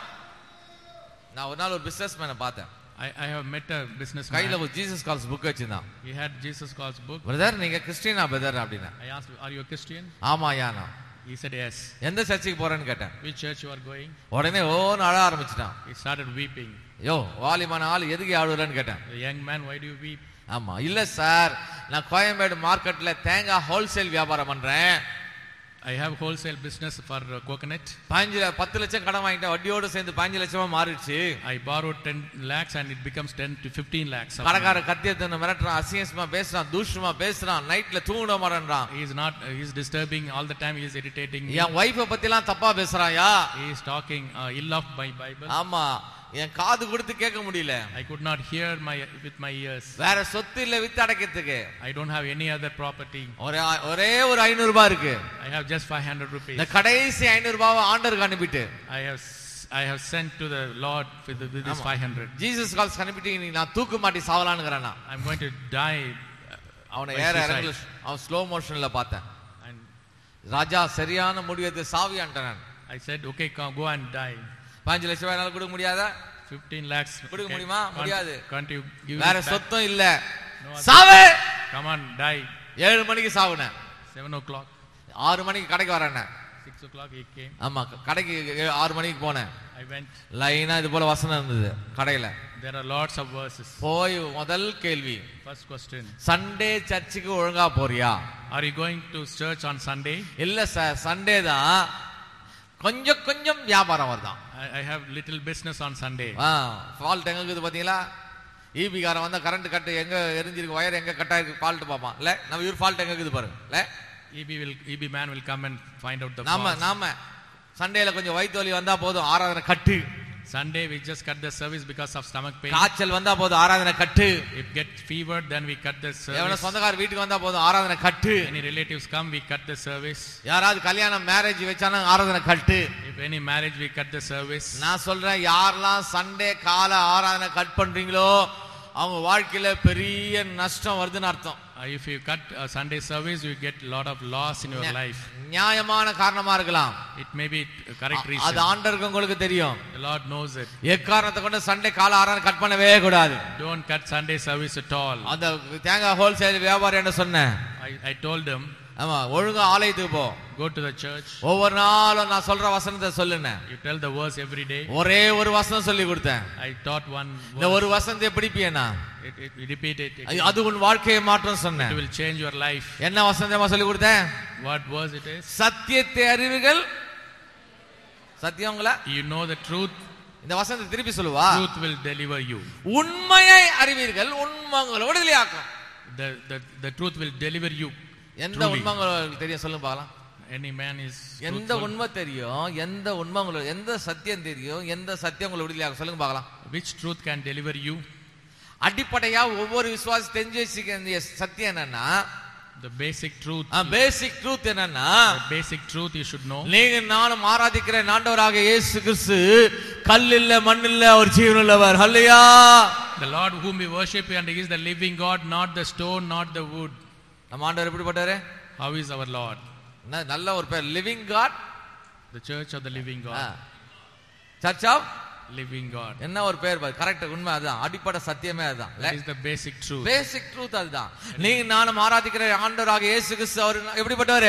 நான் ஒரு நாள் ஒரு பிசினஸ்மேனை பார்த்தேன். I I have met a businessman. கையில ஒரு ஜீசஸ் கால்ஸ் புக் வச்சிருந்தான். He had Jesus Calls book. Brother நீங்க கிறிஸ்டியனா பிரதர் அப்படினா. I asked, are you a Christian? ஆமா யானா. He said yes. எந்த சர்ச்சுக்கு போறேன்னு கேட்டேன். Which church you are going? உடனே ஓன்னு அழ ஆரம்பிச்சிட்டான். He started weeping. யோ வாலிமான ஆள் எதுக்கு அழுறன்னு கேட்டேன். The young man, why do you weep? ஆமா இல்ல சார், நான் கோயம்பேடு மார்க்கெட்ல தேங்காய் ஹோல்சேல் வியாபாரம் பண்றேன். I have wholesale business for uh, coconut. பதினஞ்சு பத்து லட்சம் கடன் வாங்கிட்டேன், வட்டியோட சேர்ந்து பதினஞ்சு லட்சமா மாறிடுச்சு. I borrowed ten lakhs and it becomes ten to fifteen lakhs. கடைக்கார கத்தியத்தை மிரட்டுறான், அசிங்கமா பேசுறான், தூஷமா பேசுறான், நைட்ல தூங்க மாட்டேன்றான். He is not uh, he is disturbing all the time. He is irritating me. N wifi பத்தி எல்லாம் தப்பா பேசுறாயா. He is talking uh, ill of my Bible. ஆமா, என் காது கொடுத்து கேட்க முடியல. I could not hear my with my ears. வேற சொத்து இல்ல with அடக்கிறதுக்கு. I don't have any other property. ஒரே ஒரே ஒரு ஐநூறு ரூபாய் இருக்கு. I have just five hundred rupees. இந்த கடைசி ஐநூறு ரூபாயை ஆண்டவருக்கு அனுப்பிட்டு I have I have sent to the Lord with, the, with this five hundred. Jesus calls அனுப்பிட்டு நீ நான் தூக்கு மாட்டி சாவலாம்ங்கறானா. I'm going to die. அவனை ஏற இறங்கல அவன் ஸ்லோ மோஷன்ல பார்த்தேன். And ராஜா சரியான முடிவெடுத்து சாவியான்ட்டான். I said okay, go and die. பதினஞ்சு லட்சம் ரூபாய் கொடுக்க முடியாதா? fifteen lakhs கொடுக்க முடியுமா? முடியாது. Can't you give வேற it சொத்தும் இல்ல. No சாவு. Come on, die. ஏழு மணிக்கு சாவுனே. seven o'clock. ஆறு மணிக்கு கடைக்கு வரேனே. six o'clock he came. ஆமா, கடைக்கு ஆறு மணிக்கு போனேன். I went. லைனா இது போல வசனம் இருந்தது கடையில. There are lots of verses. போய் முதல் கேள்வி. First question. சண்டே சர்ச்சுக்கு ஒழுங்கா போறியா? Are you going to church on Sunday? இல்ல சார், சண்டே தான் கொஞ்சம் கொஞ்சம் வியாபாரம் வருதான். I have little business on Sunday. Ah, fault எங்க இருக்குது பாத்தீங்களா? ஈபி காரன் வந்தா கரண்ட் கட் எங்க எரிஞ்சிருக்கு, வயர் எங்க கட் ஆயிருக்கு ஃபால்ட் பாப்பான். இல்ல நம்ம இவர் ஃபால்ட் எங்க இருக்குது பாருங்க. இல்ல E B will E B man will come and find out the நாம fault. நாம சண்டேல கொஞ்சம் வயித்து வலி வந்தா போதும் ஆராதனை கட்டு. Sunday we just cut the service because of stomach pain. காய்ச்சல் வந்தா போதும் ஆராதனை கட்டு. If get fever, then we cut the service. எவன சொந்தக்கார வீட்டுக்கு வந்தா போதும் ஆராதனை கட்டு. Any relatives come, we cut the service. யாராவது கல்யாணம் மேரேஜ் வச்சானா ஆராதனை கட்டு. If any marriage, we cut the service. நான் சொல்றேன், யாரெல்லாம் சண்டே கால ஆராதனை கட் பண்றீங்களோ அவங்க வாழ்க்கையில பெரிய நஷ்டம் வருதுன்னு அர்த்தம். Uh, if you cut a Sunday service, you get a lot of loss in your life. நியாயமான காரணமா இருக்கலாம். It may be correct reason. அது ஆண்டவருக்கு உங்களுக்கு தெரியும். The Lord knows it. எக்காரணத்தை கொண்டு சண்டே கால ஆராதனை கட் பண்ணவே கூடாது. Don't cut Sunday service at all. அந்த தேங்காய் ஹோல்சேல் வியாபாரி என்ன சொன்னேன்? I I told them, ஆமா, ஒழுங்கா ஆலயத்துக்கு போ. go to the church. ஒவ்வொரு நாளும் நான் சொல்ற வசனத்தை சொல்லுங்க. You tell the verse every day. ஒரே ஒரு வசனம் சொல்லி கொடுத்தேன். I taught one இந்த verse. ஒரு வசனத்தை பிடிப்பியேனா It, it, you repeat it. It, அது உன் வாழ்க்கையை மாற்றும் சொன்னேன். it will change your life. என்ன வசனத்தை சொல்லி கொடுத்தேன்? What verse it is? சத்தியத்தை அறிவீர்கள். சத்தியங்களா? You know the truth. இந்த வசனத்தை திருப்பி சொல்லுவா. Truth will deliver you. உண்மையை அறிவீர்கள், உண்மைகளை விடுதலையாக்கும். The the the truth will deliver you. எந்த உண்மை உங்களுக்கு தெரியும் சொல்லுங்க பார்க்கலாம். Any man is எந்த உண்மை தெரியும், எந்த உண்மை உங்களுக்கு, எந்த சத்தியம் தெரியும், எந்த சத்தியம் உங்களுக்கு விடுதலையாக்கும் சொல்லுங்க பார்க்கலாம். Which truth can deliver you? அடிப்படையா ஒவ்வொரு விசுவாசி தெரிஞ்சு வச்சுக்க வேண்டிய சத்தியம் என்னன்னா, The basic truth. Basic truth என்னன்னா, The basic truth you should know. நீங்க நானும் ஆராதிக்கிற ஆண்டவராக இயேசு கிறிஸ்து கல் இல்ல மண் இல்ல ஒரு ஜீவனுள்ளவர். ஹல்லேலூயா. The Lord whom we worship and he is the living God, not the stone, not the wood. நம்ம ஆண்டவர் எப்படிப்பட்டவரு? How is our Lord? நல்ல ஒரு பேர், living God. The church of the living God. Search of living God. என்ன ஒரு பேர் பாரு, correct, உண்மை அதுதான், அடிப்படை சத்தியமே அதுதான். That is the basic truth. Basic truth அதுதான். நீங்க நானும் ஆராதிக்கிற ஆண்டவராக இயேசு கிறிஸ்து அவர் எப்படிப்பட்டவர்?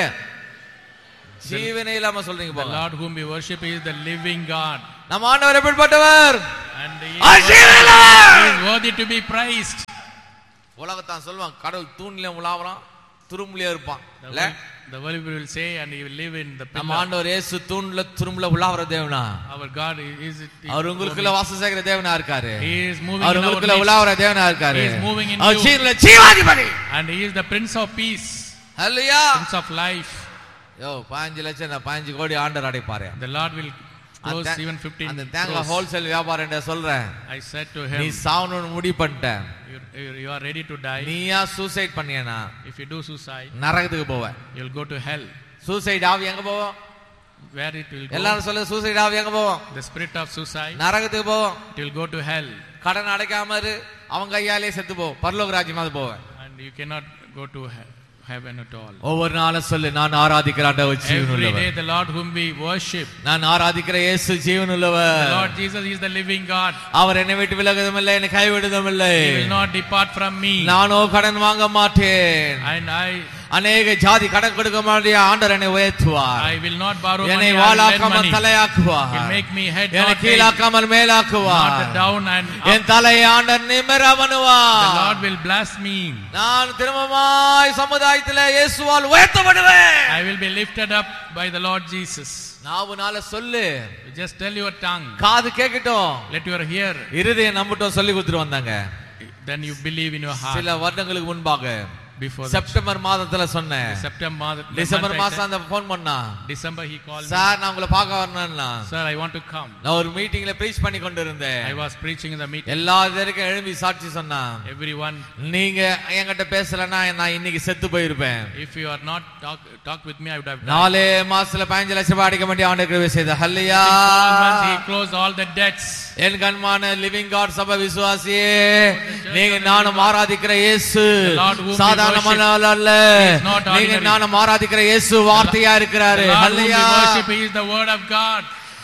ஜீவனே இல்லாம சொல்றீங்க The போல. Lord whom we worship is the living God. நம்ம ஆண்டவர் எப்படிப்பட்டவர்? And he our ஜீவனுள்ளவர். is worthy to be praised. உலகத்தான் சொல்லுவான் கடவுள் தூண்ல உலாவறான், துரும்புலயே இருப்பான். The இல்ல world, the world will say, and he will live in the நம்ம pillar. ஆண்டவர் இயேசு தூண்ல துரும்புல உலாவற தேவனா? Our God is it. அவர் உங்களுக்குள்ள வாசம் செய்கிற தேவனா இருக்காரு. He is moving our in our உங்களுக்குள்ள midst. உலாவற தேவனா இருக்காரு. He is moving in our you. ஜீவனுள்ள ஜீவாதிபதி. And he is the Prince of Peace. Hallelujah. Prince of life. யோ பதினைந்து லட்சம் நான் பதினைந்து கோடி ஆண்டவர் அடைப்பாரு. The Lord will close even fifteen அந்த தேங்காய் crores. ஹோல்சேல் வியாபாரம் என்ன சொல்றேன்? I said to நீ him, சாவணும்னு முடிவு பண்ணிட்ட, you, you you are ready to die. நீயா suicide பண்ணியனா If you do suicide, நரகத்துக்கு போவ. you will go to hell. Suicide ஆவி எங்க போவோம்? Where it will go? எல்லாரும் சொல்ல சூசைட் ஆவி எங்க போவோம்? The spirit of suicide, நரகத்துக்கு போவோம். it will go to hell. கடன் அடைக்காம இரு, அவங்க கையாலே செத்து போ, பரலோக ராஜ்யமாவது போவேன். And you cannot go to he- heaven at all. ஒவ்வொரு நாளும் சொல்லு, நான் ஆராதிக்கிற ஆண்டவர் Every ஜீவனுள்ளவர். day the Lord whom we worship, நான் ஆராதிக்கிற இயேசு the ஜீவனுள்ளவர். Lord Jesus is the living God. அவர் என்னை விட்டு விலகுவதும் இல்லை, என்னை கைவிடுவதும் இல்லை. He will not depart from me. நானோ கடன் வாங்க மாட்டேன். And I அநேக ஜாதி கடன் கொடுக்க மாட்டிய ஆண்டவர் என்னை உயர்த்துவார். I will not borrow என்னை money. I will lend வாளாக்காமல் money. தலையாக்குவார். He'll make me head, என்னை not tail, கீழாக்காமல் மேலாக்குவார். not down and up. என் தலையை ஆண்டவர் நிமிர The பண்ணுவார். Lord will bless me. நான் திரும்பமாய் சமுதாயத்திலே இயேசுவால் உயர்த்தப்படுவேன். I will be lifted up by the Lord Jesus. நாவுனால சொல்லு, You just tell your tongue. காது கேட்கட்டும், Let your ear. இருதயம் நம்பட்டும் சொல்லி கொடுத்துட்டு வந்தாங்க. Then you believe in your heart. சில வருடங்களுக்கு முன்பாக Before that, செப்டம்பர் மாதத்துல சொன்னேன். September, the December month I மாசம் said- அந்த போன் பண்ணா, December he called me. Sir நான் உங்களை பார்க்க வரணும்னா, Sir, I want to come. நான் ஒரு மீட்டிங்ல ப்ரீச் பண்ணி கொண்டு இருந்தேன். I was preaching in the meeting. எல்லா பேருக்கும் எழும்பி சாட்சி சொன்னா, Everyone, நீங்க என்கிட்ட பேசலன்னா நான் இன்னைக்கு செத்து போயிருப்பேன். if you are not talk talk with me, I would have died. நாலே மாசத்துல பதினஞ்சு லட்சம் ரூபாய் அடிக்க வேண்டிய ஆண்டு கிருபை செய்த ஹல்லேலூயா. Twelve months he closed all the debts. N கண்மான living God சபை விசுவாசியே, நீங்க நானும் ஆராதிக்கிற இயேசு சாதாரணமான ஆள் அல்ல. நீங்க நானும் ஆராதிக்கிற இயேசு வார்த்தையா இருக்கிறாரு. The Lord whom we hallelujah. worship is the word of God.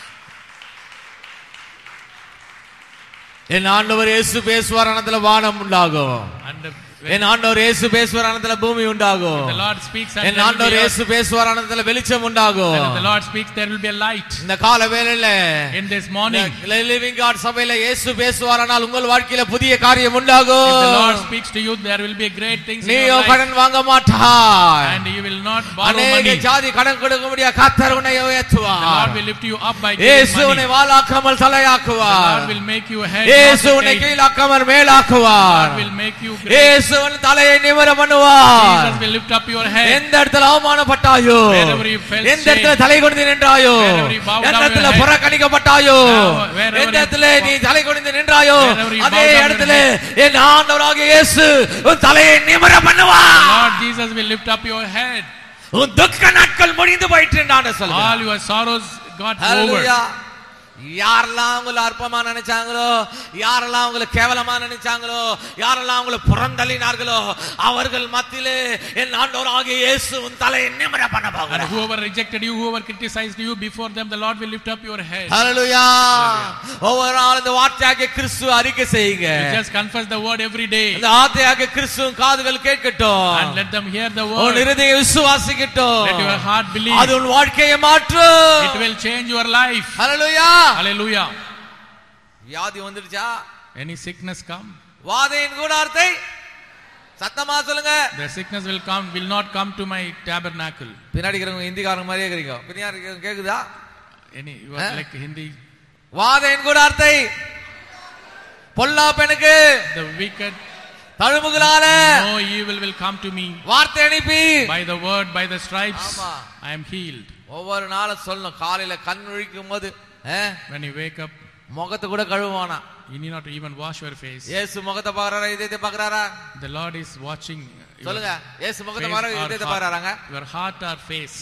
என் ஆண்டவர் இயேசு பேசுவார், அனந்தல வானம் உண்டாகும். And the, என் ஆண்டவர் இயேசு பேசுவார், அனந்தல பூமி உண்டாகும். the Lord speaks and N there will ஆண்டவர் be இயேசு பேசுவார், அனந்தல வெளிச்சம் உண்டாகும். and the Lord speaks, there will be a light. இந்த கால வேளையில In this morning, living God சபையில இயேசு பேசுவாரானால் உங்கள் வாழ்க்கையில புதிய காரியம் உண்டாகும். if the Lord speaks to you, there will be great things in நீயோ your life. கடன் வாங்க மாட்டாய். And you will not borrow அநேக money. ஜாதி கடன் கொடுக்க முடிய கர்த்தர் உன்னை The Lord உயர்த்துவார். will lift you up by giving இயேசு money. உன்னை வாளாக்காமல் The தலையாக்குவார். Lord will make you head, இயேசு not உன்னை the tail. கீழாக்காமல் The மேலாக்குவார். Lord will make you great. இயேசு உன் தலையை நிமிர பண்ணுவார். Jesus will lift up your head. எந்த இடத்துல அவமானப்பட்டாயோ, Wherever you felt எந்த இடத்துல shame, தலை குனிந்து நின்றாயோ, wherever you bowed எந்த down இடத்துல your head, புறக்கணிக்கப்பட்டாயோ, wherever எந்த you இடத்துல நீ தலை குனிந்து நின்றாயோ, wherever you அதே bowed down your இடத்துல என் ஆண்டவராகிய இயேசு உன் தலையை நிமிர the பண்ணுவார். Lord Jesus will lift up your head. உன் துக்க நாட்கள் முடிந்து போயிற்று என்று All சொல்லுகிறார். your sorrows got over. ஹல்லேலூயா. யாரெல்லாம் உங்களை அற்பமா நினைச்சாங்களோ, யாரெல்லாம் உங்களை கேவலமா நினைச்சாங்களோ, யாரெல்லாம் உங்களை புறந்தள்ளினார்களோ, அவர்கள் மத்தியிலே என் ஆண்டவராகிய இயேசு உன் தலையை நிமிர பண்ண And போகிறார். whoever rejected you, whoever criticized you, before them the Lord will lift up your head. ஹல்லேலூயா. ஒவ்வொரு நாளும் இந்த வார்த்தையாகிய கிறிஸ்துவை அறிக்கை செய்யுங்க. You just confess the word every day இந்த வார்த்தையாகிய கிறிஸ்துவின் காதுகள் கேட்கட்டும். and let them hear the உன் word. இருதயம் விசுவாசிக்கட்டும். Let your heart believe. அது உன் வாழ்க்கையை மாற்றும். It will change your life. Hallelujah. Hallelujah. வியாதி வந்துடுச்சா? Any sickness come, வாதையின் கூடாரத்தை சத்தமா சொல்லுங்க. the sickness will come, will not come to my tabernacle. பின்னாடி இருக்கிறவங்க ஹிந்திக்காரங்க மாதிரியே இருக்கிறீங்க. பின்னாடி இருக்கிறவங்க கேக்குதா? Any, you are like Hindi. வாதையின் கூடாரத்தை பொல்லாப்பனுக்கு The wicked, தழும்புகளால no evil will come to me. வார்த்தை அனுப்பி By the word, by the stripes, ஆமா. I am healed. ஒவ்வொரு நாளும் சொல்லணும். காலையில கண் விழிக்கும் போது When you wake up, முகத்தை கூட கழுவானா. you need not even wash your face. இயேசு முகத்தை பாக்குறாரா, இதயத்தை பாக்குறாரா? The Lord is watching your சொல்லுங்க. இயேசு முகத்தை face பாக்குறாரா, or இதயத்தை heart- பாக்குறாங்க? your heart or face.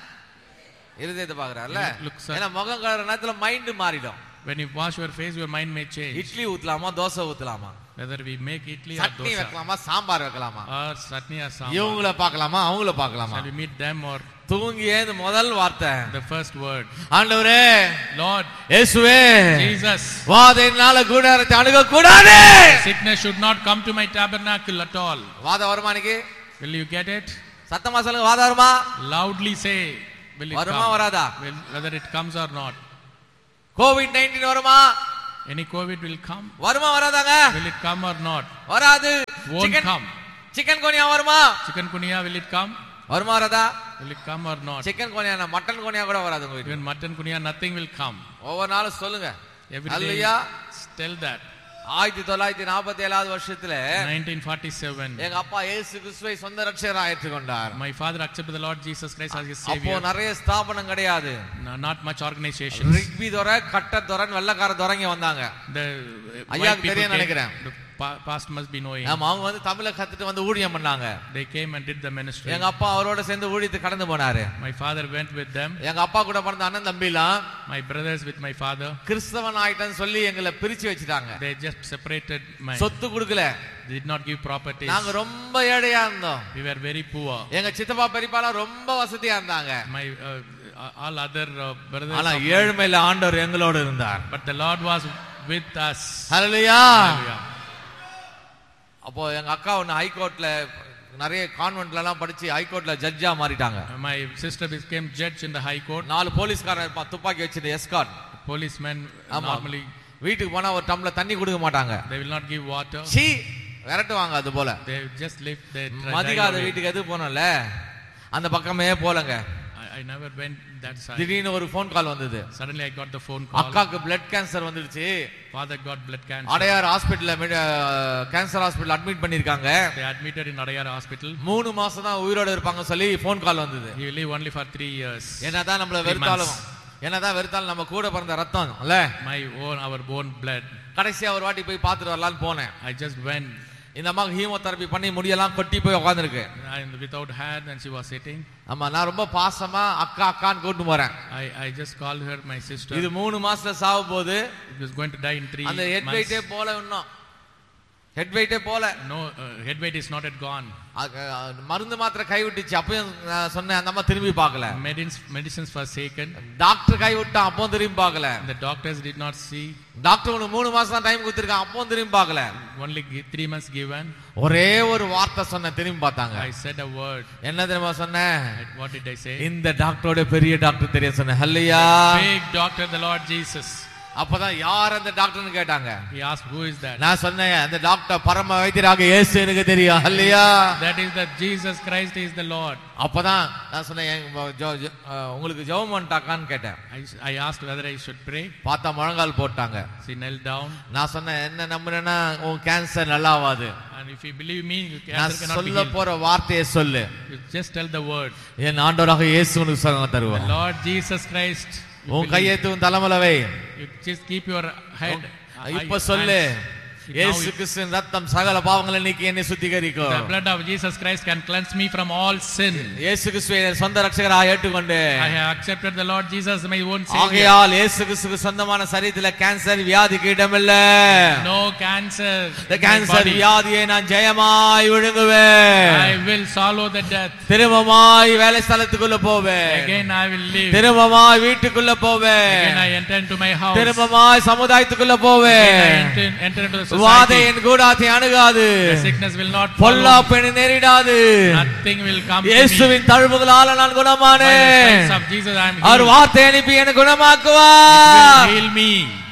இருதயத்தை பாக்குறாருல. Looks at- ஏன்னா முகம் கழுவுற நேரத்துல மைண்ட் மாறிடும். When you wash your face, your mind may change. Idli ஊத்தலாமா, dosa ஊத்தலாமா, Whether we make idli or chutney dosa வைக்கலாமா, சாம்பார் வைக்கலாமா, or chutney or sambar. இவங்கள பார்க்கலாமா, அவங்கள பார்க்கலாமா? Shall we meet them or தூங்கி ஏந்து முதல் வார்த்தை, the first word, ஆண்டவரே, Lord, இயேசுவே, Jesus, வாதையினால கூடாரத்தை அணுக கூடாது. sickness should not come to my tabernacle at all. வாதை வருமா இன்னைக்கு? Will you get it? சத்தமா சொல்லுங்க, வாதை வருமா? Loudly say, will it வருமா come? வராதா? Will, whether it comes or not. Covid nineteen வருமா? Any COVID will come. வருமா வராதாங்க? Will it come or not? வராது. Won't come. சிக்கன் கோனியா வருமா? Chikungunya, will it come? வருமா வராதா? Will it come or not? Chicken கோனியா, mutton கோனியா கூட வராது உங்க வீட்டுக்கு. Even mutton kunya, nothing will come. ஒவ்வொரு நாளும் சொல்லுங்க. Every day, hallelujah. tell that. ஆயிரத்தி தொள்ளாயிரத்தி நாற்பத்தி ஏழாவது வருஷத்துல nineteen forty-seven, எங்க அப்பா இயேசு கிறிஸ்துவை சொந்த ரட்சகராக ஏற்றுக்கொண்டார். my father accepted the Lord Jesus Christ as his அப்போ savior. நிறைய ஸ்தாபனம் கிடையாது. No, not much organizations. Rugby துறை, கட்ட துறை, வெள்ளக்கார துறைங்க வந்தாங்க. The ஐயா white people தெரியும் came, நினைக்கிறேன். the pa- past must be knowing. ஆமா, அவங்க வந்து தமிழை கத்துட்டு வந்து ஊழியம் பண்ணாங்க. They came and did the ministry. எங்க அப்பா அவரோட சேர்ந்து ஊழியத்தை கடந்து போனாரு. My father went with them. எங்க அப்பா கூட பிறந்த அண்ணன் தம்பிலாம் My brothers with my father. கிறிஸ்தவன் ஆயிட்டன்னு சொல்லி எங்களை பிரிச்சு வச்சுட்டாங்க. They just separated. My சொத்து கொடுக்கல. did not give properties. நாங்க ரொம்ப ஏழையா இருந்தோம். We were very poor. எங்க சித்தப்பா பெரியப்பாலாம் ரொம்ப வசதியா இருந்தாங்க. My uh, all other uh, brothers. ஆனா of my- ஏழ்மையில ஆண்டவர் எங்களோட இருந்தார். but the Lord was with us. Hallelujah. Hallelujah. அப்போ எங்க அக்கா ஒன்னு ஹைகோர்ட்ல நிறைய கான்வென்ட்ல எல்லாம் படிச்சு ஹைகோர்ட்ல ஜட்ஜா மாறிட்டாங்க. My sister became judge in the high court. நாலு போலீஸ்காரன் இருப்பான், துப்பாக்கி வச்சிட்டு எஸ்கார்ட். Policemen ஆமா. normally வீட்டுக்கு போனா ஒரு டம்ளர் தண்ணி கொடுக்க மாட்டாங்க. they will not give water. சீ விரட்டுவாங்க. அது போல They just live their மதிகாத வீட்டுக்கு எது போனோம்ல அந்த பக்கமே போலங்க. I, I never went that side. திடீர்னு ஒரு ஃபோன் கால் வந்தது. Suddenly I got the phone call. அக்காக்கு பிளட் கேன்சர் வந்துருச்சு. Father got blood cancer. Adyar ஹாஸ்பிடல்ல கேன்சர் ஹாஸ்பிடல் அட்மிட் பண்ணிருக்காங்க. They admitted in Adayar hospital. மூணு மாசம் தான் உயிரோட இருப்பாங்க சொல்லி ஃபோன் கால் வந்தது. He will live only for three years. என்னதான் நம்மள வெறுத்தாலும் என்னதான் வெறுத்தாலும் நம்ம கூட பிறந்த ரத்தம் இல்ல. My own, our own blood. கடைசியா ஒரு வாட்டி போய் பார்த்துட்டு வரலாம்னு போனேன். I just went. இந்த அம்மா ஹீமோதெரபி பண்ணி முடியெல்லாம் கொட்டி போய் உட்கார்ந்திருக்கு. And without hand and she was sitting. ஆமா, நான் ரொம்ப பாசமா அக்கா அக்கான்னு கூட்டிட்டு போறேன். I I just called her my sister. இது மூணு மாசத்துல சாவ போகுது. It was going to die in three அந்த ஹெட் months. வெயிட்டே போல இன்னும் ஹெட் வெயிட்டே போல. No, uh, head weight is not yet gone. மருந்து மாத்திரை கை விட்டுச்சு. அப்பயும் நான் சொன்னேன் அந்த அம்மா திரும்பி பார்க்கல. Medicines medicines was taken. Doctor கை விட்டான், அப்பவும் திரும்பி பார்க்கல. The doctors did not see. Doctor உனக்கு மூணு மாசம் தான் டைம் கொடுத்திருக்கான், அப்பவும் திரும்பி பார்க்கல. Only gi- three months given. ஒரே ஒரு வார்த்தை சொன்ன, திரும்பி பார்த்தாங்க. I said a word. என்ன தெரியுமா சொன்னேன்? What did I say? இந்த டாக்டரோட பெரிய டாக்டர் தெரிய சொன்னேன். ஹல்லேலூயா. Big doctor, the Lord Jesus. அப்பதான் யார் அந்த டாக்டர்னு கேட்டாங்க. He asked, who is that? நான் சொன்னேன், அந்த டாக்டர் பரம வைத்தியராக இயேசு எனக்கு தெரியும். ஹல்லேலூயா. That is that Jesus Christ is the Lord. அப்பதான் நான் சொன்னேன், உங்களுக்கு ஜெபம் பண்ணிட்டாக்கான்னு கேட்டேன். I, I asked whether I should pray. பார்த்தா முழங்கால் போட்டாங்க. She knelt down. நான் சொன்னேன், என்ன நம்புறேன்னா உன் cancer நல்லாவாது. And if you believe me, you நான் cancer cannot be சொல்ல healed. போற வார்த்தையை சொல்லு. You just tell the word. என் ஆண்டவராக இயேசு உனக்கு சுகம் The தருவார். Lord Jesus Christ. You உன் believe. கையெத்து உன் தலைமையில வை. You just keep your head. இப்ப சொல்லு, Now இயேசு you- கிறிஸ்துவின் ரத்தம் சகல பாவங்களை நீக்கி என்னை சுத்திகரிக்கும். The blood of Jesus Christ can cleanse me from all sin. இயேசு கிறிஸ்துவை என் சொந்த ரட்சகராக ஏற்றுக்கொண்டு I have accepted the Lord Jesus as my own Savior. ஆகையால் இயேசு கிறிஸ்துவுக்கு சொந்தமான சரீரத்துல கேன்சர் வியாதிக்கு இடமில்ல. No cancer. இந்த in my கேன்சர் body. வியாதியை நான் ஜெயமாய் விழுங்குவேன். I will swallow the death. திரும்பமாய் வேலை ஸ்தலத்துக்குள்ள போவேன். Again I will live. திரும்பமாய் வீட்டுக்குள்ள Again போவேன். I enter into my house. திரும்பமாய் சமுதாயத்துக்குள்ள Again I போவேன். enter, enter into the வாதை society. என் கூடாத்தை அணுகாது. The sickness will not follow. பொல்லாப்பு என்னை நேரிடாது. Nothing will come to me. இயேசுவின் தழும்புகளால நான் By the குணமானேன். stripes of Jesus I am our healed. வார்த்தை அனுப்பி என்னை It will குணமாக்குவார். heal me.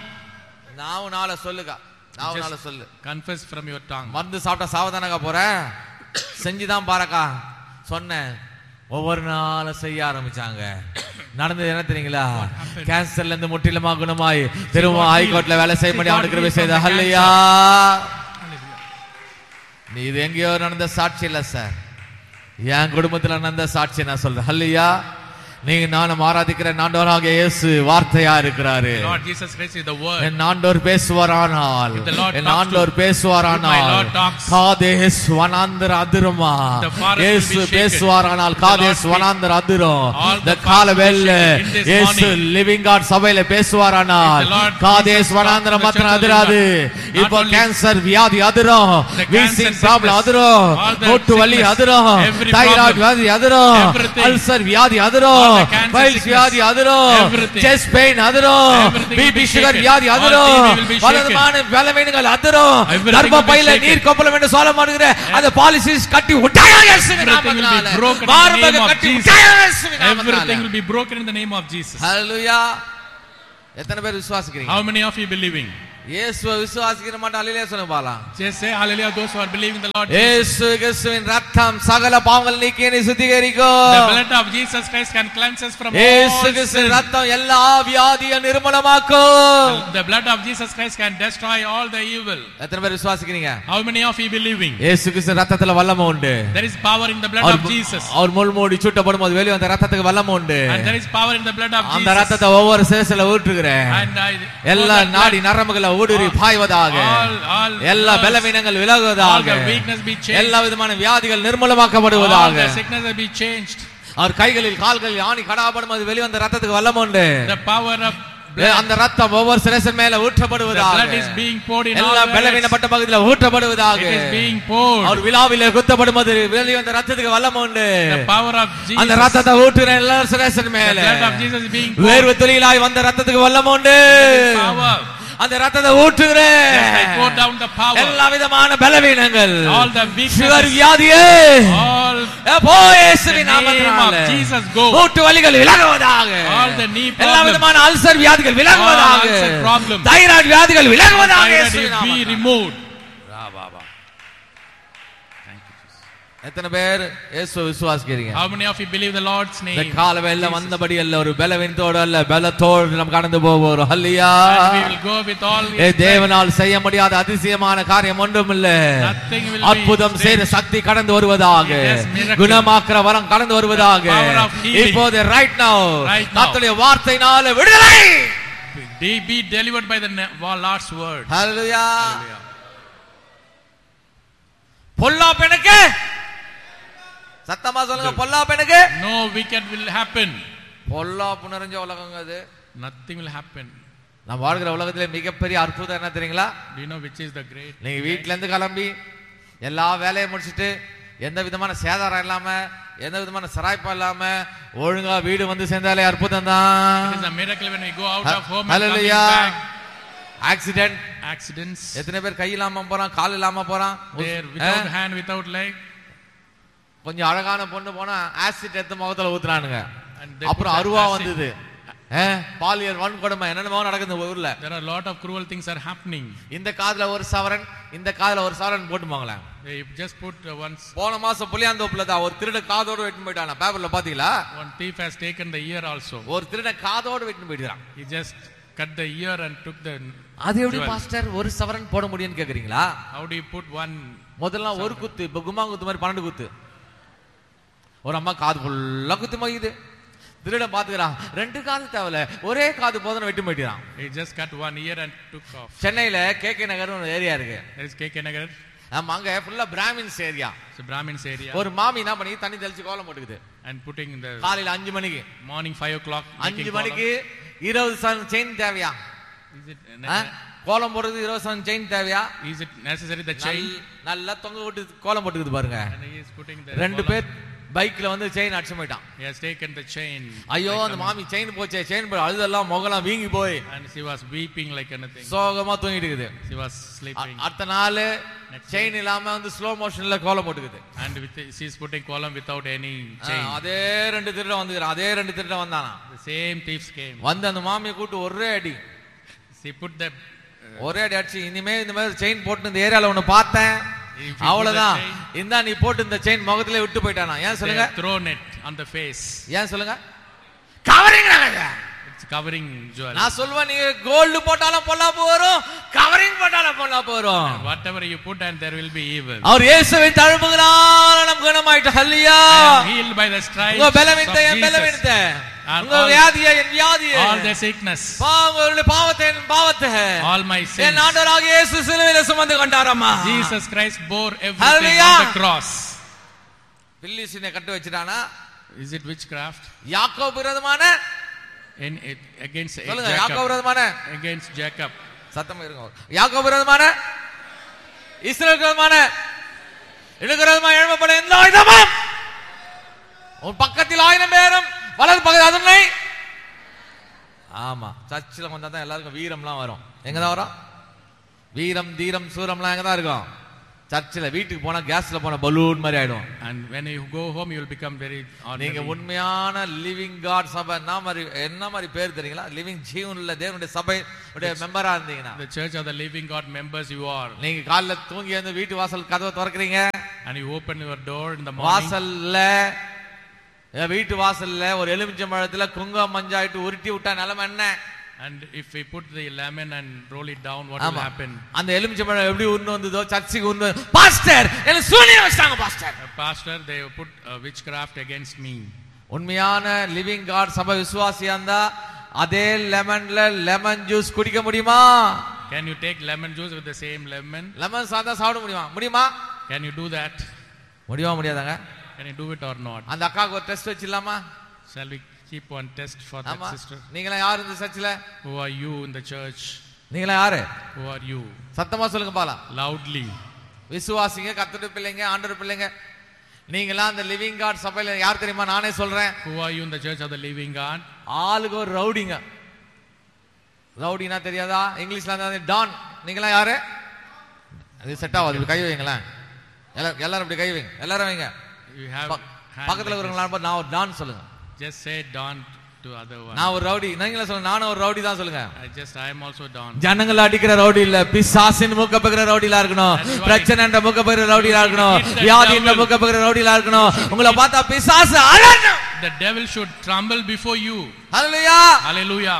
நாவுனால சொல்லுங்க, நாவுனால Just சொல்லு. confess from your tongue. மருந்து சாப்பிட்டா சாவதானக்கா போற, செஞ்சுதான் பாருக்கா சொன்னேன். ஒவ்வொரு நாளும் செய்ய ஆரம்பிச்சாங்க. நடந்தது என்ன தெரியுங்களா? கேன்சர்ல இருந்து முற்றிலுமா குணமாய் திரும்ப ஹைகோர்ட்ல வேலை செய்ய முடியும் அவனுக்கு கிருபை செய்த. ஹல்லேலூயா. நீ இது எங்கேயோ நடந்த சாட்சி இல்ல சார், என் குடும்பத்துல நடந்த சாட்சி நான் சொல்றேன். ஹல்லேலூயா. நீங்க நானும் ஆராதிக்கிற ஆண்டவராகிய இயேசு வார்த்தையா இருக்கிறாரு. Lord Jesus Christ is the word. என் ஆண்டவர் பேசுவாரானால், If the Lord N talks ஆண்டவர் to- பேசுவாரானால் if my Lord talks, Kadesh வனாந்தர அதிருமா. the forest will இயேசு be shaken. பேசுவாரானால் If the Kadesh Lord வனாந்தர அதிரும். all இந்த the காலவேளை forest will be shaken in this இயேசு morning. Living God சபையில பேசுவாரானால் If the Lord Kadesh Jesus வனாந்தர talks to the மாத்திரம் church of அதிராது. God, இப்போ not only கேன்சர் வியாதி அதிரும், the wheezing cancer problem sickness, அதிரும், all the மூட்டு வலி sickness, அதிரும், every தைராய்டு problem, வியாதி அதிரும், everything, அல்சர் வியாதி அதிரும், all the cancer files sickness, வியாதி அதிரும், everything, செஸ்ட் பெயின் அதிரும், everything will BP be sugar shaken. வியாதி All அதிரும், T B will be shaken. பலவிதமான பலவீனங்கள் அதிரும், Everything கர்ப்பப்பையில will be shaken. நீர் கொப்பளம் என்று சொல்ல மாட்டேங்கிற அந்த பாலிசிஸ் கட்டி விட்டாயா இயேசுவின் Everything will be நாமத்தினால. broken in the மார்பக name of கட்டி Jesus. விட்டாயா இயேசுவின் நாமத்தினால. Everything will be broken in the name of Jesus. ஹல்லேலூயா. எத்தனை பேர் விசுவாசிக்கிறீங்க? How many of you believing? இயேசுவை விசுவாசிக்கிற மாட்டோம் அல்லேலூயா சொல்லுங்க பாலாம். Just say hallelujah those who are believing the Lord. இயேசு கிறிஸ்துவின் ரத்தம் சகல பாவங்கள் நீக்கி என்னை சுத்திகரிக்கும். The blood of Jesus Christ can cleanse us from all இயேசு கிறிஸ்துவின் sin. ரத்தம் எல்லா வியாதியை நிர்மூலமாக்கும். The blood of Jesus Christ can destroy all the evil. எத்தனை பேர் விசுவாசிக்கிறீங்க? How many of you believing? இயேசு கிறிஸ்துவின் ரத்தத்துல வல்லமை உண்டு. There is power in the blood of Jesus. அவர் முள்மூடி சுட்டப்படும்போது வெளியே அந்த ரத்தத்துக்கு வல்லமை உண்டு. And there is power in the blood of அந்த Jesus. ரத்தத்தை ஒவ்வொரு சேசல ஊற்றுகிறேன். And I எல்லா நாடி நரம்புகளை ஊடுருவி பாய்வதாக. all all எல்லா பலவீனங்கள் all விலகுவதாக. the weakness be changed. எல்லா விதமான வியாதிகள் All நிர்மூலமாக்கப்படுவதாக. the sickness will be changed. அவர் கைகளில் கால்களில் ஆணி கடாபடும் அது வெளிவந்த ரத்தத்துக்கு வல்லமை உண்டு. The power of அந்த ரத்தம் ஒவ்வொரு சிரசின் மேல the ஊற்றப்படுவதாக. blood is being poured in all எல்லா areas. பலவீனப்பட்ட பகுதியில் ஊற்றப்படுவதாக. It is being poured. அவர் விழாவிலே குத்தப்படும்போது வெளிவந்த ரத்தத்துக்கு வல்லமை உண்டு. The power of Jesus. அந்த ரத்தத்தை ஊற்றுற எல்லா சிரசின் The மேல blood of Jesus is being poured. வேர்வை துளியிலாய் வந்த ரத்தத்துக்கு வல்லமை உண்டு. There is power. அந்த ரத்தத்தை ஊற்றுகிறேன். Yes, I pour down the power. எல்லா விதமான பலவீனங்கள் All the weaknesses. Sugar வியாதியே All எப்போ இயேசுவின் the name நாமத்தினால of Jesus go. மூட்டு வலிகள் விலகுவதாக. All the knee எல்லா problems. விதமான அல்சர் வியாதிகள் விலகுவதாக. All ulcer problems. தைராய்டு வியாதிகள் விலகுவதாக. Thyroid இயேசுவின் is be நாமத்தினால. removed. எத்தனை பேர் இயேசுவை விசுவாசிக்கிறீங்க? How many of you believe the Lord's இந்த name? காலவேளை வந்தபடி அல்ல, ஒரு பலவீனத்தோடு அல்ல, பலத்தோடு நாம் கடந்து போவோம். ஹல்லேலூயா. And we will go with all A his தேவனால் செய்ய முடியாத அதிசயமான காரியம் ஒன்றும் இல்ல. Nothing will be அற்புதம் செய்த சக்தி கடந்து வருவதாக. Yes, miracle. குணமாக்குற வரம் கடந்து வருவதாக. The power of healing. இப்போது right now Right now. கர்த்தருடைய வார்த்தையினால விடுதலை. They be delivered by the ne- Lord's word. ஹல்லேலூயா. பொல்லாப்பனுக்கு சத்தமா சொல்லுங்க, பொல்லாப்பனுக்கு No wicked will happen. பொல்லாப்பு நிறைஞ்ச உலகங்க அது. Nothing will happen. நம்ம வாழ்கிற உலகத்திலே மிகப்பெரிய அற்புதம் என்ன தெரியுங்களா? Do you know which is the great? நீங்க வீட்ல இருந்து கிளம்பி எல்லா வேலையை முடிச்சிட்டு எந்த விதமான சேதாரம் இல்லாம எந்த விதமான சராய்ப்பா இல்லாம ஒழுங்கா வீடு வந்து சேர்ந்தாலே அற்புதம் It தான். is a miracle when we go out of home and coming hallelujah. back. Accident Accidents. எத்தனை பேர் கை இல்லாம போறான், கால் இல்லாம போறான். There without hand, without leg. கொஞ்சம் அழகான பொண்ணு போனா ஆசிட் எடுத்து முகத்துல ஊத்துறானுங்க. And they அப்புறம் put அருவா acid. வந்தது. பாலியல் வன்கொடுமை என்னென்னமோ நடக்குது ஊர்ல. There are a lot of cruel things are happening. இந்த காதுல ஒரு சவரன், இந்த காதுல ஒரு சவரன் போட்டு போங்களேன். They just put uh, once. போன மாசம் புளியாந்தோப்புல தான் ஒரு திருட காதோட வெட்டிட்டு போயிட்டானா. பேப்பர்ல பாத்தீங்களா? One thief has taken the ear also. ஒரு திருட காதோட வெட்டிட்டு போயிட்டான். He just cut the ear and took the. அது எப்படி jewel. பாஸ்டர் ஒரு சவரன் போட முடியும்னு கேக்குறீங்களா? How do you put one? முதல்ல ஒரு குத்து, இப்ப கும்மா குத்து மாதிரி பன்னெண்டு குத்து. ஒரு அம்மா காது ஃபுல்லா குத்து மகிது. திருட பாத்துக்கிறான், ரெண்டு காது தேவையில்ல, ஒரே காது போதும் வெட்டி போயிட்டான். He just cut one ear and took off. சென்னையில கே கே நகர் ஒரு ஏரியா இருக்கு. There is K K Nagar. ஆமா, அங்க ஃபுல்லா Brahmins area. It's a Brahmins area. ஒரு மாமி என்ன பண்ணி தண்ணி தெளிச்சு கோலம் போட்டுக்குது. And putting the காலையில அஞ்சு மணிக்கு morning five o'clock. அஞ்சு making மணிக்கு column. இருபது சவரன் செயின் தேவையா? Is it ஆ? கோலம் போடுறது இருபது சவரன் செயின் தேவையா? is it necessary the chain? நல்ல- நல்லா தொங்க விட்டு கோலம் போட்டுக்குது பாருங்க. And he is putting the. ரெண்டு column. பேர் பைக்ல வந்து செயின் அடிச்சு போயிட்டான். He has taken the chain. ஐயோ like அந்த a- மாமி செயின் போச்சே, செயின் போய் அழுதெல்லாம் முகலாம் வீங்கி போய் And she was weeping like anything. சோகமா தூங்கிட்டு இருக்குது. She was a- sleeping. அடுத்த நாள் Next செயின் இல்லாம வந்து ஸ்லோ மோஷன்ல கோலம் போட்டுக்குது. And with she is putting column without any ah, chain. அதே ரெண்டு திருடம் வந்துக்கிறான், அதே ரெண்டு திருடம் வந்தானா. The same thieves came. வந்து அந்த மாமியை கூட்டு ஒரே அடி She put the. ஒரே அடி அடிச்சு, இனிமே இந்த மாதிரி செயின் போட்டு இந்த ஏரியால ஒண்ணு பார்த்தேன், If you put அவ்வளவுதான், the chain- இந்தா நீ போட்டு இந்த செயின் முகத்திலே விட்டு போயிட்டானா. ஏன் They சொல்லுங்க, have thrown it on the face. ஏன் சொல்லுங்க, கவரிங். It's covering jewel. நான் சொல்லுவேன், நீ கோல்டு போட்டாலும் பொல்லாப்பு வரும், கவரிங் போட்டாலும் பொல்லாப்பு வரும். Whatever you put and there will be evil. அவர் இயேசுவின் தழும்புகளால் நாம் குணமாயிட்டோம். ஹல்லேலூயா. I am healed by the stripes உங்க of பலவீனத்தை, என் Jesus. பலவீனத்தை உங்க வியாதியை என் வியாதியை, all their sickness, உங்களுடைய பாவத்தை என் பாவத்தை, all my sins. என் ஆண்டவராகிய இயேசு சிலுவையிலே சுமந்து கொண்டாரம்மா. Jesus Christ bore everything on the cross. பில்லிசீனை cut வச்சிட்டானா? Is it witchcraft? யாக்கோபு விரோதமான in it against சொல்லுங்க, Jacob, யாக்கோபு விரோதமான against Jacob. சத்தமா இருங்க. யாக்கோபு விரோதமான, இஸ்ரவேல் விரோதமான, எனக்கு விரோதமாக எழும்பப்பட எந்த ஆயுதமும் உன் பக்கத்தில் ஆயிரம் பேரும் வலது பக்கத்தில் அதனை. ஆமா, சர்ச்சில் வந்தா தான் எல்லாருக்கும் வீரம்லாம் வரும். எங்கதான் வரும்? வீரம் தீரம் சூரம்லாம் எங்கதான் இருக்கும்? சர்ச்சில். வீட்டுக்கு போனா கேஸ்ல போன பலூன் மாதிரி ஆயிடும். And when you go home you will become very ordinary. நீங்க உண்மையான லிவிங் காட் சபை என்ன மாதிரி என்ன மாதிரி பேர் தெரியுங்களா? லிவிங் ஜீவனுள்ள தேவனுடைய சபை உடைய மெம்பரா இருந்தீங்கன்னா, the church of the living God members you are. நீங்க காலைல தூங்கி வந்து வீட்டு வாசல் கதவை திறக்கிறீங்க, and you open your door in the morning. வாசல்ல வீட்டு வாசல்ல ஒரு எலுமிச்சம்பழத்துல குங்குமம் மஞ்சாயிட்டு உருட்டி விட்டா நிலைமை என்ன? And if we put the lemon and roll it down, what will happen? அந்த எலுமிச்சம்பழம் எப்படி உருண்டு வந்ததோ சர்ச்சுக்கு உருண்டு, பாஸ்டர் என்ன சூனியம் வச்சாங்க pastor. Pastor, they put uh, witchcraft against me. உண்மையான லிவிங் காட் சபை விசுவாசியா இருந்தா அதே லெமன்ல லெமன் ஜூஸ் குடிக்க முடியுமா? Can you take lemon juice with the same lemon? Lemon சாதா சாப்பிட முடியுமா? முடியுமா? Can you do that? முடியுமா முடியாதாங்க? Can you do it or not? அந்த அக்காக்கு ஒரு test வச்சிடலாமா? Shall we keep one test for that sister? நீங்களா யார் இந்த சர்ச்சில்? Who are you in the church? நீங்களா யாரு? Who are you? சத்தமா சொல்லுங்க பாலாம். Loudly. விசுவாசிங்க, கர்த்தருடைய பிள்ளைங்க, ஆண்டவருடைய பிள்ளைங்க. நீங்களா அந்த லிவிங் காட் சபையில யார் தெரியுமா? நானே சொல்றேன். Who are you in the church of the living God? ஆளுக்கு ஒரு ரவுடிங்க. ரவுடினா தெரியாதா? இங்கிலீஷ்ல இருந்தா டான். நீங்களா யாரு? அது செட் ஆகாது. கை வைங்களேன். எல்லாரும் இப்படி கை வைங்க. எல்லாரும் வைங்க. You have பக்கத்துல இருக்கிறவங்களா நான் ஒரு டான் சொல்லுங்க. Just say Don to other one. நான் ஒரு ரவுடி. நீங்களே சொல்லுங்க, நானும் ஒரு ரவுடி தான் சொல்லுங்க. I just I am also Don. ஜனங்கள அடிக்கிற ரவுடி இல்ல, பிசாசின் மூக்க பகிர ரவுடிலா இருக்கணும். பிரச்சனைன்ற மூக்க பகிர ரவுடிலா இருக்கணும். வியாதியின் மூக்க பகிர ரவுடிலா இருக்கணும். உங்களை பார்த்தா பிசாசு அலறணும். The devil should tremble before you. Hallelujah. Hallelujah.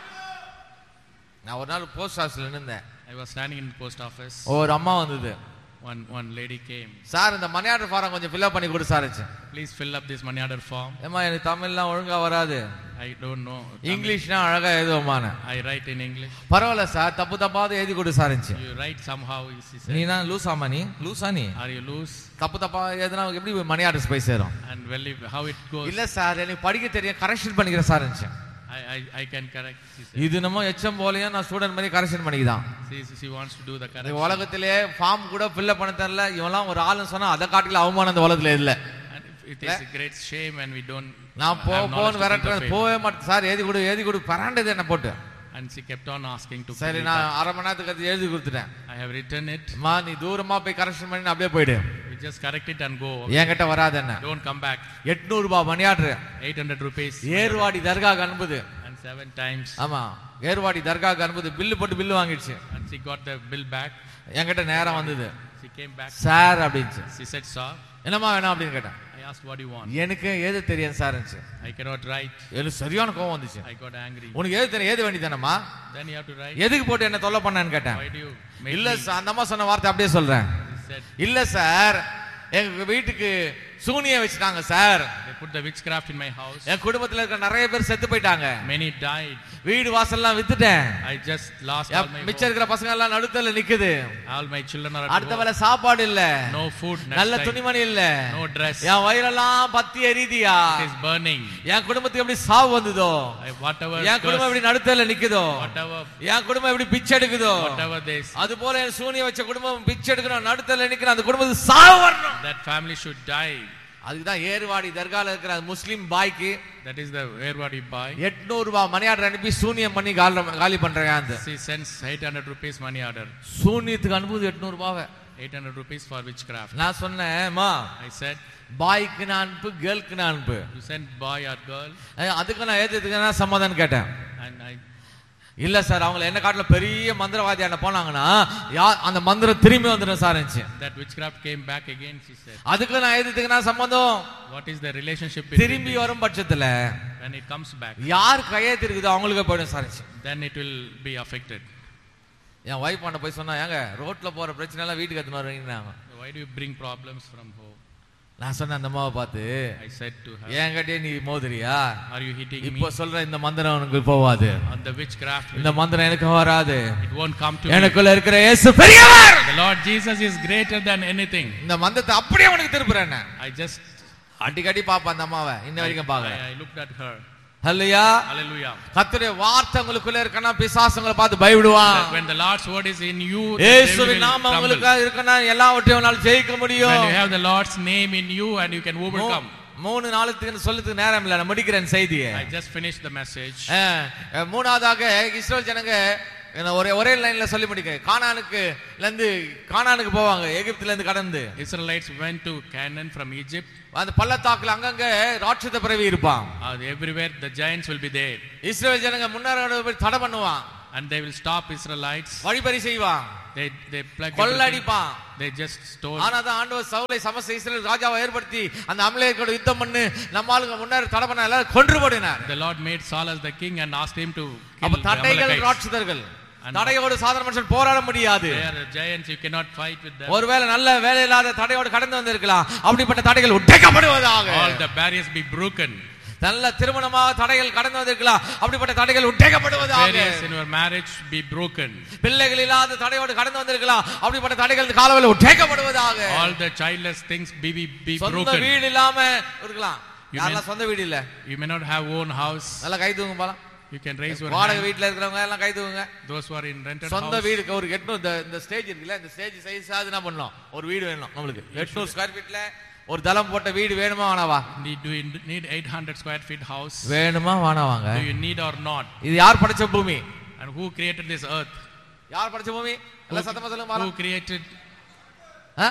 நான் ஒரு நாள் போஸ்ட் ஆபீஸ்ல நின்னேன். I was standing in the post office. ஒரு அம்மா வந்தது. One one lady came. Sir இந்த மணி ஆர்டர் ஃபாரம் கொஞ்சம் ஃபில் அப் பண்ணி கொடு sir. Please fill up this money order form. ஏமா எனக்கு தமிழ்லாம் ஒழுங்கா வராது. I don't know. இங்கிலீஷ்னா அழகா எழுதுவோமான. I write in English. பரவாயில்ல சார், தப்பு தப்பாவது எழுதி கொடு sir. You write somehow, she said. நீ நான் லூசாமா? நீ லூசா? நீ Are you loose? தப்பு தப்பா எழுதுனா எப்படி மணி ஆர்டர்ஸ் போய் சேரும்? And well, how it goes? இல்ல சார், எனக்கு படிக்க தெரியும், கரெக்ஷன் பண்ணிக்கிறேன் sir. I I I can correct. இது நம்ம எச்எம் போலயே நான் ஸ்டூடண்ட் மாதிரி கரெக்ஷன் பண்ணிதான். She she wants to do the correction. இந்த உலகத்திலே ஃபார்ம் கூட ஃபில் பண்ண தெரியல இவெல்லாம் ஒரு ஆளுன்னு சொன்னா அத காட்டில அவமானம் இந்த உலகத்துல இல்ல. It is a great shame when we don't. நான் போ போன் வரட்டேன், போவே மாட்டேன் சார். எழுதி கொடு எழுதி கொடு பராண்டது என்ன போட்டு. And she kept on asking to. சரி, நான் அரை மணி நேரத்துக்கு அது எழுதி கொடுத்துட்டேன். I have written it. மா நீ தூரமா போய் கரெக்ஷன் பண்ணி அப்படியே போய்டு. You just correct it and go. என்கிட்ட வராத என்ன. Don't come back. எட்நூறு ரூபாய் money order. eight hundred rupees. Ervadi தர்காக்கு அனுப்புது. And seven times. ஆமா, ஏர்வாடி தர்காக்கு அனுப்புது. பில்லு போட்டு bill வாங்கிடுச்சு. And she got the bill back. என்கிட்ட நேரம் வந்தது. She came back. Sir அப்படிச்சு. She said, "Sir." என்னமா வேணும் அப்படின்னு கேட்டேன். I asked, "What do you want?" எனக்கு ஏது தெரியும் சார். I cannot write. எனக்கு சரியான கோவம் வந்துச்சு. I got angry. உனக்கு ஏது தெரியும், ஏது வேண்டியதானம்மா? Then you have to write. எதுக்கு போட்டு என்ன தொல்லை பண்ணான்னு கேட்டேன். Why do you make இல்ல me? சார், அந்த அம்மா சொன்ன வார்த்தை அப்படியே சொல்றேன். He said, இல்ல சார், எங்க வீட்டுக்கு சூனியம் வச்சுட்டாங்க sir. they put the witchcraft in my house. என் குடும்பத்துல இருக்க நிறைய பேர் செத்து போயிட்டாங்க. Many died. வீடு வாசல்லாம் வித்துட்டேன். I just lost all my மிச்சம் இருக்கிற பசங்க எல்லாம் நடுத்தல நிக்குது. all my children are at அடுத்த home. வேளை சாப்பாடு இல்ல. No food. நல்ல துணிமணி இல்ல. No dress. என் வயிறெல்லாம் பத்தி எரியுதியா. It is burning. என் குடும்பத்துக்கு எப்படி சாவு வந்ததோ, I, whatever. என் குடும்பம் எப்படி நடுத்தல நிக்குதோ, Whatever. என் குடும்பம் எப்படி பிச்சை எடுக்குதோ, Whatever they. அது போல என் சூனியம் வச்ச குடும்பம் பிச்சை எடுக்கணும், நடுத்தல நிக்கணும். அந்த குடும்பத்துக்கு சாவு வரணும். That family should die. அதுதான் ஏர்வாடி தர்கால இருக்கிற முஸ்லிம் பாய்க்கு That is the Erwadi boy. எட்நூறு ரூபாய் மணி ஆர்டர் அனுப்பி சூனியம் பண்ணி காலி பண்றேன். She sends eight hundred rupees money order. சூனியத்துக்கு அனுப்புது எட்நூறு ரூபாவை. eight hundred rupees for witchcraft. நான் சொன்னேன், மா I said, பாய்க்கு நான் அனுப்பு, கேர்ளுக்கு நான் அனுப்பு. you send boy or girl. அதுக்கு நான் ஏத்துக்கு நான் சமாதானம் கேட்டேன். And I. இல்ல சார், அவங்க என்ன காட்டுல பெரிய மந்திரவாதியான போனாங்கன்னா அந்த மந்திரம் திரும்பி வந்துடும் sir. That witchcraft came back again, she said. அதுக்கு நான் எதுக்கு நான் சம்பந்தம். What is the relationship between திரும்பி வரும் பட்சத்துல when it comes back? யார் கையெழுத்து இருக்குதோ அவங்களுக்கு போயிடும் sir. Then it will be affected. N wife பண்ண போய் சொன்னா, ஏங்க ரோட்ல போற பிரச்சனை எல்லாம் வீட்டுக்கு எடுத்துன்னு வரீங்கன்னாங்க. Why do you bring problems from home? நான் சொன்ன அந்த அம்மாவை பார்த்து, I said to her, என்கிட்டயே நீ மோதிரியா? are you hitting me? இப்போ சொல்ற இந்த மந்திரம் உனக்கு போவாது. On the witchcraft, இந்த மந்திரம் எனக்கு வராது. it won't come to me. எனக்குள்ள இருக்கிற இயேசு பெரியவர். The Lord Jesus is greater than anything. இந்த மந்திரத்தை அப்படியே உனக்கு திருப்புறேன். I just அடிக்கடி பாப்பா அந்த அம்மாவை, இன்ன வரைக்கும் பாக்குறேன். I looked at her. Hallelujah. Hallelujah. கர்த்தருடைய வார்த்தை உங்களுக்குள்ள இருக்கனா பிசாசுங்களை பார்த்து பயப்படுவான். When the Lord's word is in you, இயேசுவின் நாமம் உங்களுக்கு இருக்கனா எல்லாவற்றையும் உன்னால ஜெயிக்க முடியும். When you have the Lord's name in you and you can overcome. மூணு நாளுக்கு சொல்றதுக்கு நேரம் இல்ல, நான் முடிக்கிறேன் செய்தியை. I just finished the message. மூணாவதாக இஸ்ரவேல் ஜனங்க ஒரே ஒரே லைன்ல சொல்லி முடிக்கிறேன். கானானுக்கு இருந்து கானானுக்கு போவாங்க, எகிப்துல இருந்து கடந்து. Israelites went to Canaan from Egypt. அந்த பள்ளத்தாக்குல அங்கங்க ராட்சத பிறவி இருப்பான். Everywhere the giants will be there. இஸ்ரவேல் ஜனங்க முன்னேற தடை பண்ணுவான். And they will stop Israelites. வழிபறி செய்வான். They they plague. கொள்ளடிப்பான். They just stole. ஆனாதான் ஆண்டவர் சவுலை சமஸ்த இஸ்ரவேல் ராஜாவை ஏற்படுத்தி அந்த அமலேக்கோட யுத்தம் பண்ணி நம்ம ஆளுங்க முன்னேற தடை பண்ண எல்லாரும் கொன்று போடினார். The Lord made Saul as the king and asked him to kill அப்ப the தடைகள் Amalekites. ராட்சதர்கள். தடையோடு சாதாரண மனுஷன் போராட முடியாது. They are giants, you cannot fight with them. ஒருவேளை நல்ல வேலை இல்லாத தடையோடு கடந்து வந்திருக்கலாம். அப்படிப்பட்ட தடைகள் உடைக்கப்படுவதாக. All the barriers be broken. நல்ல திருமணமாக தடைகள் கடந்து வந்திருக்கலாம். அப்படிப்பட்ட தடைகள் உடைக்கப்படுவதாக. Barriers in your marriage be broken. பிள்ளைகள் இல்லாத தடையோடு கடந்து வந்திருக்கலாம். அப்படிப்பட்ட தடைகள் காலவெளியில் உடைக்கப்படுவதாக. All the childless things be be, be broken. சொந்த வீடு இல்லாம இருக்கலாம். யாரெல்லாம் சொந்த வீடு இல்ல? You may not have own house. நல்ல கை தூங்க பாலாம். You can raise your வாடகை hand. வீட்ல இருக்கிறவங்க எல்லாம் கை தூங்க. Those who are in rented சொந்த house. வீடுக்கு ஒரு எட்நூறு இந்த ஸ்டேஜ் இருக்குல்ல, இந்த ஸ்டேஜ் சைஸ் ஆகுது என்ன பண்ணலாம்? ஒரு வீடு வேணும் நமக்கு. எட்நூறு ஸ்கொயர் ஃபீட்ல ஒரு தளம் போட்ட வீடு வேணுமா வேணாவா? Do you need eight hundred square feet house? வேணுமா வேணாவாங்க? Do you need or not? இது யார் படைச்ச பூமி? And who created this earth? யார் படைச்ச பூமி? எல்லாம் சத்தமா சொல்லுங்க பாலாம். Who created? ஆ?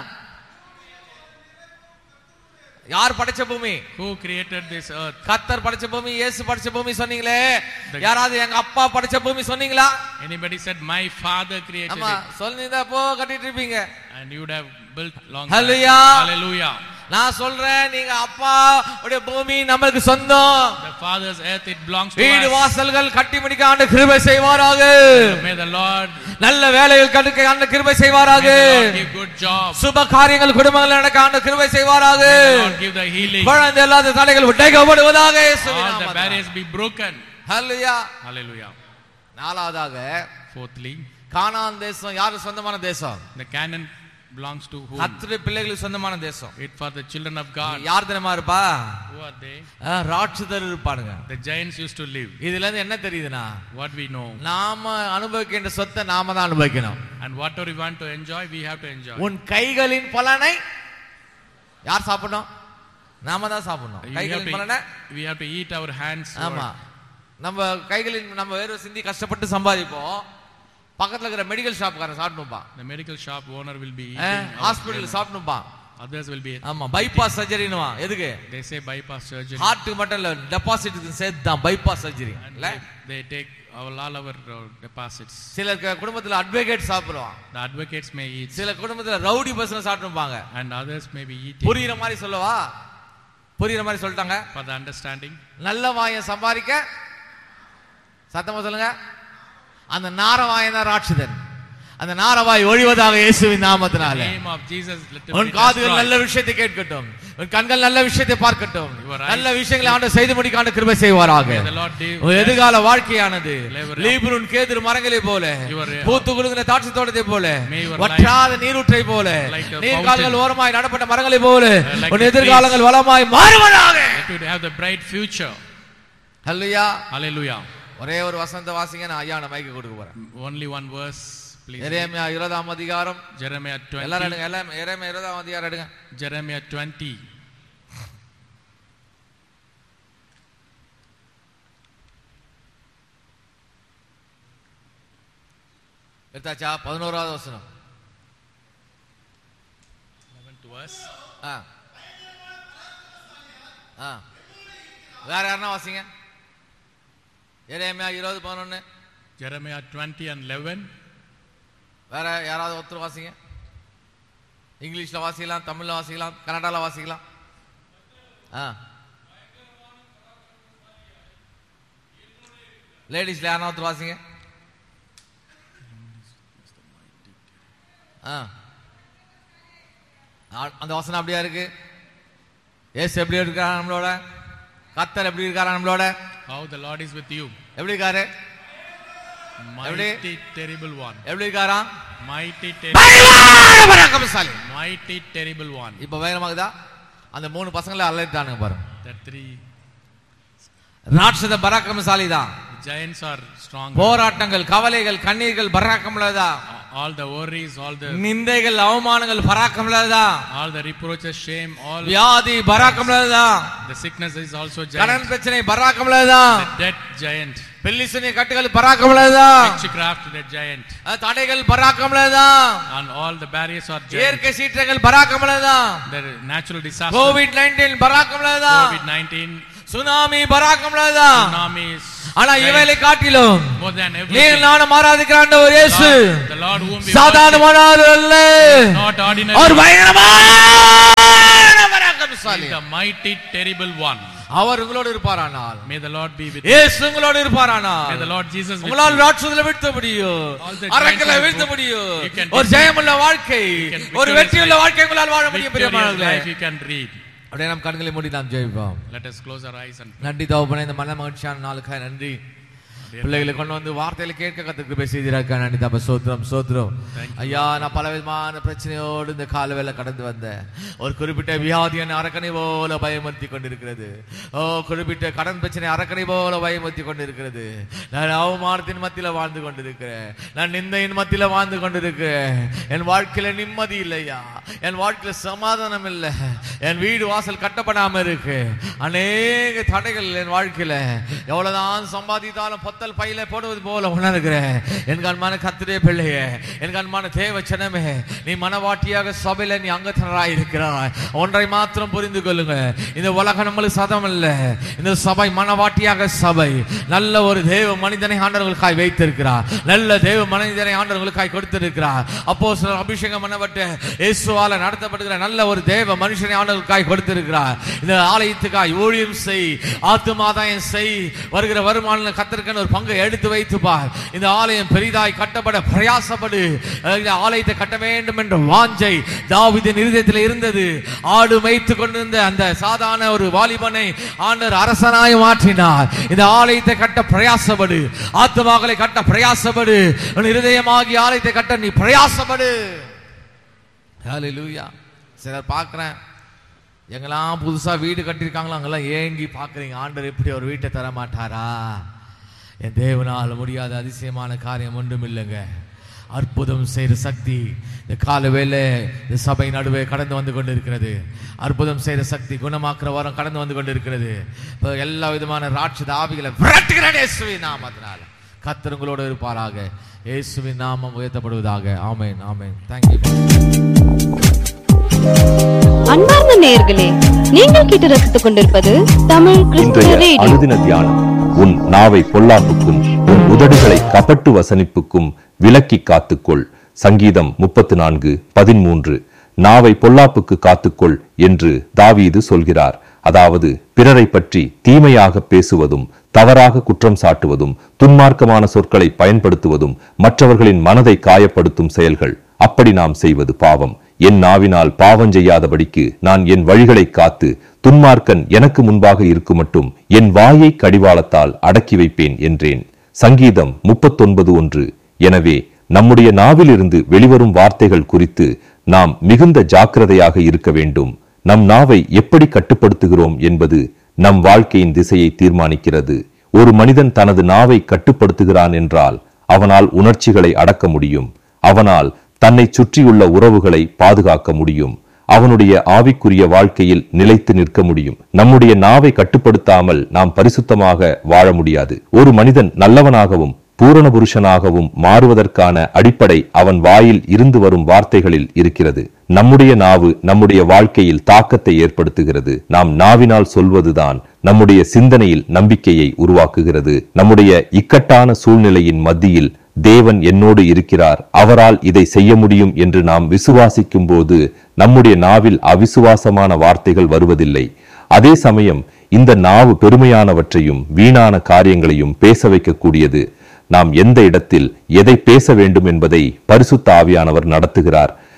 யார் படைச்ச பூமி? Who created this earth? கர்த்தர் படைச்ச பூமி, இயேசு படைச்ச பூமி சொன்னீங்களே. யாராவது எங்க அப்பா படைச்ச பூமி சொன்னீங்களா? Anybody said my father created ஆமா, it? சொல்லிருந்தா போ கட்டிட்டு இருப்பீங்க. And you would have built long. Hallelujah. Hallelujah. நான் சொல்றேன், நீங்க அப்பா உடைய பூமி நமக்கு சொந்தம். The father's earth, it belongs to வீடு us. வாசல்கள் கட்டி முடிக்க ஆண்டு கிருபை செய்வாராக. May the Lord நல்ல வேலைகள் கட்டுக்க ஆண்டு கிருபை செய்வாராக. May the Lord give good job. சுப காரியங்கள் குடும்பங்கள் நடக்க ஆண்டு கிருபை செய்வாராக. May the Lord give the healing. குழந்தை இல்லாத தடைகள் உடைக்கப்படுவதாக இயேசுவின் All the நாமத்தில். barriers be broken. Hallelujah. Hallelujah. நாலாவதாக Fourthly, கானான் தேசம் யாரு சொந்தமான தேசம்? the Canaan belongs to whom? கர்த்தருடைய பிள்ளைகளுக்கு சொந்தமான தேசம். It for the children of God. யார் தெரியுமா இருப்பா? Who are they? ராட்சதர் இருப்பானுங்க. The giants used to live. இதுல இருந்து என்ன தெரியுதுன்னா, What we know. நாம அனுபவிக்கின்ற சொத்தை நாம தான் அனுபவிக்கணும். And whatever we want to enjoy, we have to enjoy. உன் கைகளின் பலனை யார் சாப்பிடணும்? நாம தான் சாப்பிடணும். We have கைகளின் to- பலனை We have to eat our hands. ஆமா. நம்ம கைகளின் நம்ம வேறு சிந்தி கஷ்டப்பட்டு சம்பாதிப்போம். பக்கத்துல இருக்கிற medical ஷாப்காரன் சாப்பிடணும்பா. The medical shop owner will be eating. Hospital சாப்பிடணும்பா. Others will be. ஆமா, பைபாஸ் சர்ஜரினுவா. எதுக்கு? They say bypass surgery. ஹார்ட்டுக்கு மட்டும் இல்ல, டெபாசிட்டுக்கு சேர்த்து தான் பைபாஸ் சர்ஜரி. And இல்ல they, they take all, all our uh, deposits. சில குடும்பத்துல அட்வொகேட் சாப்பிடுவான். The advocates may eat. சில குடும்பத்துல rowdy person சாப்பிட்டுப்பாங்க. And others may be eating. புரியுற மாதிரி சொல்லவா? புரியுற மாதிரி சொல்லிட்டாங்க. For the understanding. நல்ல வாயை சம்பாதிக்க சத்தமா சொல்லுங்க. அந்த நாரவாயை தான் ராட்சதன். அந்த நாரவாய் ஒழிவதாக இயேசுவின் நாமத்தினால. Name of Jesus. உன் காதுகள் நல்ல விஷயத்தை கேட்கட்டும், உன் கண்கள் நல்ல விஷயத்தை பார்க்கட்டும், நல்ல விஷயங்களை ஆண்டவர் செய்து முடிக்க ஆண்டவர் கிருபை செய்வாராக. உன் எதிர்கால வாழ்க்கையானது லீபனோன் கேதுரு மரங்களை போல, பூத்து குலுங்கின திராட்சை தோட்டத்தை போல, வற்றாத நீரூற்றை போல, நீர்கால்கள் ஓரமாய் நடப்பட்ட மரங்களை போல உன் எதிர்காலங்கள் வளமாய் மாறுவதாக. Let you have the bright future. Hallelujah. Hallelujah. ஒரே ஒரு வசந்த வாசிங்க, நான் ஐயா நான் மைக்கு கொடுக்க போறேன். Only one verse, please. எரேமியா இருபதாம் அதிகாரம். Jeremiah twenty. எல்லாரும் எடுங்க, எல்லாம் எரேமியா இருபதாம் அதிகாரம் எடுங்க. Jeremiah twenty. எடுத்தாச்சா? பதினோராவது வசனம். eleventh verse. ஆ ஆ வேற யாருன்னா வாசிங்க. எரேமியா இருபது பதினொன்னு. Jeremiah twenty and eleven. வேற யாராவது ஒருத்தர் வாசிங்க. இங்கிலீஷ்ல வாசிக்கலாம், தமிழ்ல வாசிக்கலாம், கன்னடால வாசிக்கலாம். ஆ லேடிஸ்ல யாரா ஒருத்தர் வாசிங்க. ஆ அந்த வசனம் அப்படியா இருக்கு? ஏசு எப்படி இருக்காரா நம்மளோட? கர்த்தர் எப்படி இருக்காரா நம்மளோட? How the Lord is with you. எப்படி இருக்காரு? Mighty terrible one. எப்படி இருக்காரா? Mighty terrible. பராக்கிரமசாலி. Mighty terrible one. இப்ப பயங்கரமாகுதா? அந்த மூணு பசங்களை அலறிட்டானுங்க பாருங்க. The three ராட்சத பராக்கிரமசாலி தான். giants are strong. போராட்டங்கள், கவலைகள், கண்ணீர்கள் பராக்கிரமலதா. All the worries, all the நிந்தைகள், அவமானங்கள் பராக்கிரமலதா. all the reproaches, shame, all வியாதி பராக்கிரமலதா. the sickness is also கடன் giant. பிரச்சனை பராக்கிரமலதா. The debt giant. பெல்லிசனி கட்டுகள் பராக்கிரமலதா. Witchcraft, the giant. தடைகள் பராக்கிரமலதா. And all the barriers are giant. இயற்கை சீற்றங்கள் பராக்கிரமலதா. The natural disaster. Covid nineteen பராக்கிரமலதா. covid nineteen. Tsunami பராக்கிரமலதா. Tsunamis. ஆனா இவைகளை காட்டிலும் more than நீ everything. நானும் ஆராதிக்கிற ஆண்டவர் இயேசு The Lord whom we சாதாரணமானவர் அல்ல. not ordinary. அவர் பயங்கரமான பராக்கிரமசாலி. The mighty terrible one. அவர் உங்களோடு இருப்பாரானால், May the Lord be with you. இயேசு உங்களோடு இருப்பாரானால், May the Lord Jesus with உங்களால் you. ராட்சதங்களை வீழ்த்த முடியும், All the அரக்கனை giants வீழ்த்த are முடியும். you can ஒரு defeat. ஜெயமுள்ள வாழ்க்கை, You can ஒரு victorious வெற்றியுள்ள life. வாழ்க்கை உங்களால் வாழ முடியும். Victorious பிரியமானவர்களே, life you can read. அப்படியே நம் கண்களை மூடி நாம் ஜெபிப்போம். Let us close our eyes and pray. நன்றி தகப்பனே, இந்த மன மகிழ்ச்சியான நாளுக்காக நன்றி. பிள்ளைகளை கொண்டு வந்து வார்த்தையில கேட்க கத்துக்கு பேசியிருக்க நன்றி தப்ப சோத்திரம் சோத்திரம். ஐயா, நான் பல விதமான பிரச்சனையோடு இந்த காலவேளை கடந்து வந்தேன். ஒரு குறிப்பிட்ட வியாதி என்னை அரக்கனை போல பயமுறுத்தி கொண்டிருக்கிறது. ஓ, குறிப்பிட்ட கடன் பிரச்சனை அரக்கனை போல பயமுறுத்தி கொண்டிருக்கிறது. நான் அவமானத்தின் மத்தியில வாழ்ந்து கொண்டிருக்கிறேன். நான் நிந்தையின் மத்தியில வாழ்ந்து கொண்டிருக்கிறேன். என் வாழ்க்கையில நிம்மதி இல்லையா, என் வாழ்க்கையில சமாதானம் இல்லை, என் வீடு வாசல் கட்டப்படாம இருக்கு. அநேக தடைகள் என் வாழ்க்கையில. எவ்வளவுதான் சம்பாதித்தாலும் பத்தல் பையில போடுவது போல உணர்கிறேன். என் கண்மான கர்த்தருடைய பிள்ளையே, என் கண்மான தேவ ஜனமே, நீ மனவாட்டியாக சபையில நீ அங்கத்தினராய் இருக்கிறாய். ஒன்றை மாத்திரம் புரிந்து கொள்ளுங்க, இந்த உலகம் நம்மளுக்கு சதம் இல்ல. இந்த சபை மனவாட்டியாக சபை. நல்ல ஒரு தேவ மனிதனை ஆண்டவர்களுக்காய் வைத்திருக்கிறார். நல்ல தேவ மனிதனை ஆண்டவர்களுக்காய் கொடுத்திருக்கிறார். அப்போஸ்தலர் அபிஷேகம் பண்ணப்பட்ட இயேசுவால நடத்தப்படுகிற நல்ல ஒரு தேவ மனுஷனை ஆண்டவர்களுக்காய் கொடுத்திருக்கிறார். இந்த ஆலயத்துக்காய் ஊழியம் செய், ஆத்துமாதாயம் செய், வருகிற வருமான கர்த்தருக்கான ஒரு பங்கை எடுத்து வைத்து பார். இந்த ஆலயம் பெரிதாய் கட்டப்பட பிரயாசப்படு. இந்த ஆலயத்தை கட்ட வேண்டும் என்ற வாஞ்சை தாவீதின் இருதயத்தில் இருந்தது. ஆடு மேய்த்து கொண்டிருந்த அந்த சாதாரண ஒரு வாலிபனை ஆண்டவர் அரசனாய் மாற்றினார். இந்த ஆலயத்தை கட்ட பிரயாசப்படு, ஆத்துமாக்களை கட்ட பிரயாசப்படு, உன் இருதயமாகி ஆலயத்தை கட்ட நீ பிரயாசப்படு. ஹல்லேலூயா. சிலர் பார்க்கிறேன், எங்கெல்லாம் புதுசா வீடு கட்டியிருக்காங்களோ அங்கெல்லாம் ஏங்கி பார்க்குறீங்க, ஆண்டவர் எப்படி ஒரு வீட்டை தர மாட்டாரா? என் தேவனால் முடியாத அதிசயமான காரியம் ஒன்றும் இல்லைங்க. அற்புதம் செய்கிற சக்தி இந்த கால வேளை இந்த சபை நடுவே கடந்து வந்து கொண்டு இருக்கிறது. அற்புதம் செய்கிற சக்தி, குணமாக்குற வாரம் கடந்து வந்து கொண்டு இருக்கிறது. இப்போ எல்லா விதமான ராட்சத ஆவிகளை விரட்டுகிறேன் இயேசுவின் நாமத்தினால. கர்த்தர் உங்களோடு இருப்பாராக. இயேசுவின் நாமம் உயர்த்தப்படுவதாக. ஆமென், ஆமென். தேங்க்யூ. அன்பார்ந்த நேயர்களே, நீங்கள் கேட்டு ரசித்துக் கொண்டிருப்பது தமிழ் கிறிஸ்துவ ரேடியோ. அனுதின தியானம். உன் நாவை பொல்லாப்புக்கும் உன் உதடுகளை கபட்டு வசனிப்புக்கும் விலக்கி காத்துக்கொள். சங்கீதம் முப்பத்து நான்கு பதிமூன்று. நாவை பொல்லாப்புக்கு காத்துக்கொள் என்று தாவீது சொல்கிறார். அதாவது பிறரை பற்றி தீமையாக பேசுவதும், தவறாக குற்றம் சாட்டுவதும், துன்மார்க்கமான சொற்களை பயன்படுத்துவதும் மற்றவர்களின் மனதை காயப்படுத்தும் செயல்கள். அப்படி நாம் செய்வது பாவம். என் நாவினால் பாவம் செய்யாதபடிக்கு நான் என் வழிகளை காத்து துன்மார்க்கன் எனக்கு முன்பாக இருக்கும் மட்டும் என் வாயை கடிவாளத்தால் அடக்கி வைப்பேன் என்றேன். சங்கீதம் முப்பத்தொன்பது ஒன்று. எனவே நம்முடைய நாவிலிருந்து வெளிவரும் வார்த்தைகள் குறித்து நாம் மிகுந்த ஜாக்கிரதையாக இருக்க வேண்டும். நம் நாவை எப்படி கட்டுப்படுத்துகிறோம் என்பது நம் வாழ்க்கையின் திசையை தீர்மானிக்கிறது. ஒரு மனிதன் தனது நாவை கட்டுப்படுத்துகிறான் என்றால் அவனால் உணர்ச்சிகளை அடக்க முடியும். அவனால் தன்னை சுற்றியுள்ள உறவுகளை பாதுகாக்க முடியும். அவனுடைய ஆவிக்குரிய வாழ்க்கையில் நிலைத்து நிற்க முடியும். நம்முடைய நாவை கட்டுப்படுத்தாமல் நாம் பரிசுத்தமாக வாழ முடியாது. ஒரு மனிதன் நல்லவனாகவும் பூரண புருஷனாகவும் மாறுவதற்கான அடிப்படை அவன் வாயில் இருந்து வரும் வார்த்தைகளில் இருக்கிறது. நம்முடைய நாவு நம்முடைய வாழ்க்கையில் தாக்கத்தை ஏற்படுத்துகிறது. நாம் நாவினால் சொல்வதுதான் நம்முடைய சிந்தனையில் நம்பிக்கையை உருவாக்குகிறது. நம்முடைய இக்கட்டான சூழ்நிலையின் மத்தியில் தேவன் என்னோடு இருக்கிறார், அவரால் இதை செய்ய முடியும் என்று நாம் விசுவாசிக்கும் போது நம்முடைய நாவில் அவிசுவாசமான வார்த்தைகள் வருவதில்லை. அதே சமயம் இந்த நாவு பெருமையானவற்றையும் வீணான காரியங்களையும் பேச வைக்கக்கூடியது. நாம் எந்த இடத்தில் எதை பேச வேண்டும் என்பதை பரிசுத்த ஆவியானவர் நடத்துகிறார்.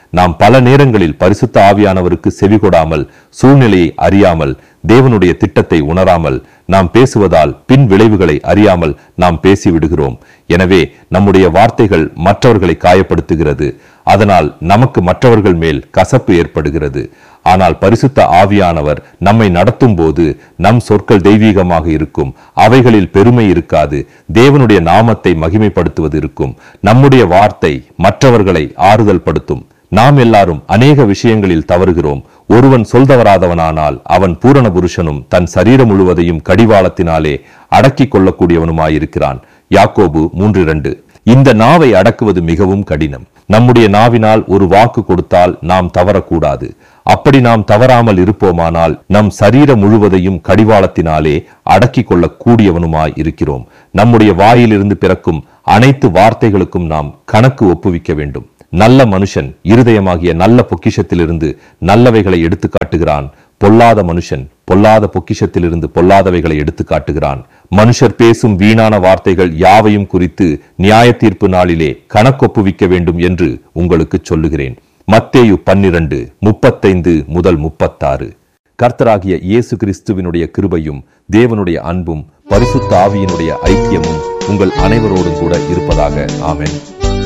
நாம் பல நேரங்களில் பரிசுத்த ஆவியானவருக்கு செவிகொடாமல், சூழ்நிலையை அறியாமல், தேவனுடைய திட்டத்தை உணராமல், நாம் பேசுவதால் பின் விளைவுகளை அறியாமல் நாம் பேசிவிடுகிறோம். எனவே நம்முடைய வார்த்தைகள் மற்றவர்களை காயப்படுத்துகிறது. அதனால் நமக்கு மற்றவர்கள் மேல் கசப்பு ஏற்படுகிறது. ஆனால் பரிசுத்த ஆவியானவர் நம்மை நடத்தும் போது நம் சொற்கள் தெய்வீகமாக இருக்கும். அவைகளில் பெருமை இருக்காது. தேவனுடைய நாமத்தை மகிமைப்படுத்துவது இருக்கும். நம்முடைய வார்த்தை மற்றவர்களை ஆறுதல் படுத்தும். நாம் எல்லாரும் அநேக விஷயங்களில் தவறுகிறோம். ஒருவன் சொல்தவராதவனானால் அவன் பூரண புருஷனும் தன் சரீரம் முழுவதையும் கடிவாளத்தினாலே அடக்கிக் கொள்ளக்கூடியவனுமாயிருக்கிறான். யாக்கோபு மூன்று இரண்டு. இந்த நாவை அடக்குவது மிகவும் கடினம். நம்முடைய நாவினால் ஒரு வாக்கு கொடுத்தால் நாம் தவறக்கூடாது. அப்படி நாம் தவறாமல் இருப்போமானால் நம் சரீரம் முழுவதையும் கடிவாளத்தினாலே அடக்கிக் கொள்ள கூடியவனுமாய் இருக்கிறோம். நம்முடைய வாயிலிருந்து பிறக்கும் அனைத்து வார்த்தைகளுக்கும் நாம் கணக்கு ஒப்புவிக்க வேண்டும். நல்ல மனுஷன் இருதயமாகிய நல்ல பொக்கிஷத்திலிருந்து நல்லவைகளை எடுத்து காட்டுகிறான். பொல்லாத மனுஷன் பொல்லாத பொக்கிஷத்திலிருந்து பொல்லாதவைகளை எடுத்து காட்டுகிறான். மனுஷர் பேசும் வீணான வார்த்தைகள் யாவையும் குறித்து நியாய தீர்ப்பு நாளிலே கணக்கொப்புவிக்க வேண்டும் என்று உங்களுக்கு சொல்லுகிறேன். மத்தேயு பன்னிரண்டு முப்பத்தைந்து முதல் முப்பத்தாறு. கர்த்தராகிய இயேசு கிறிஸ்துவினுடைய கிருபையும் தேவனுடைய அன்பும் பரிசுத்த ஆவியினுடைய ஐக்கியமும் உங்கள் அனைவரோடும் கூட இருப்பதாக. ஆமென்.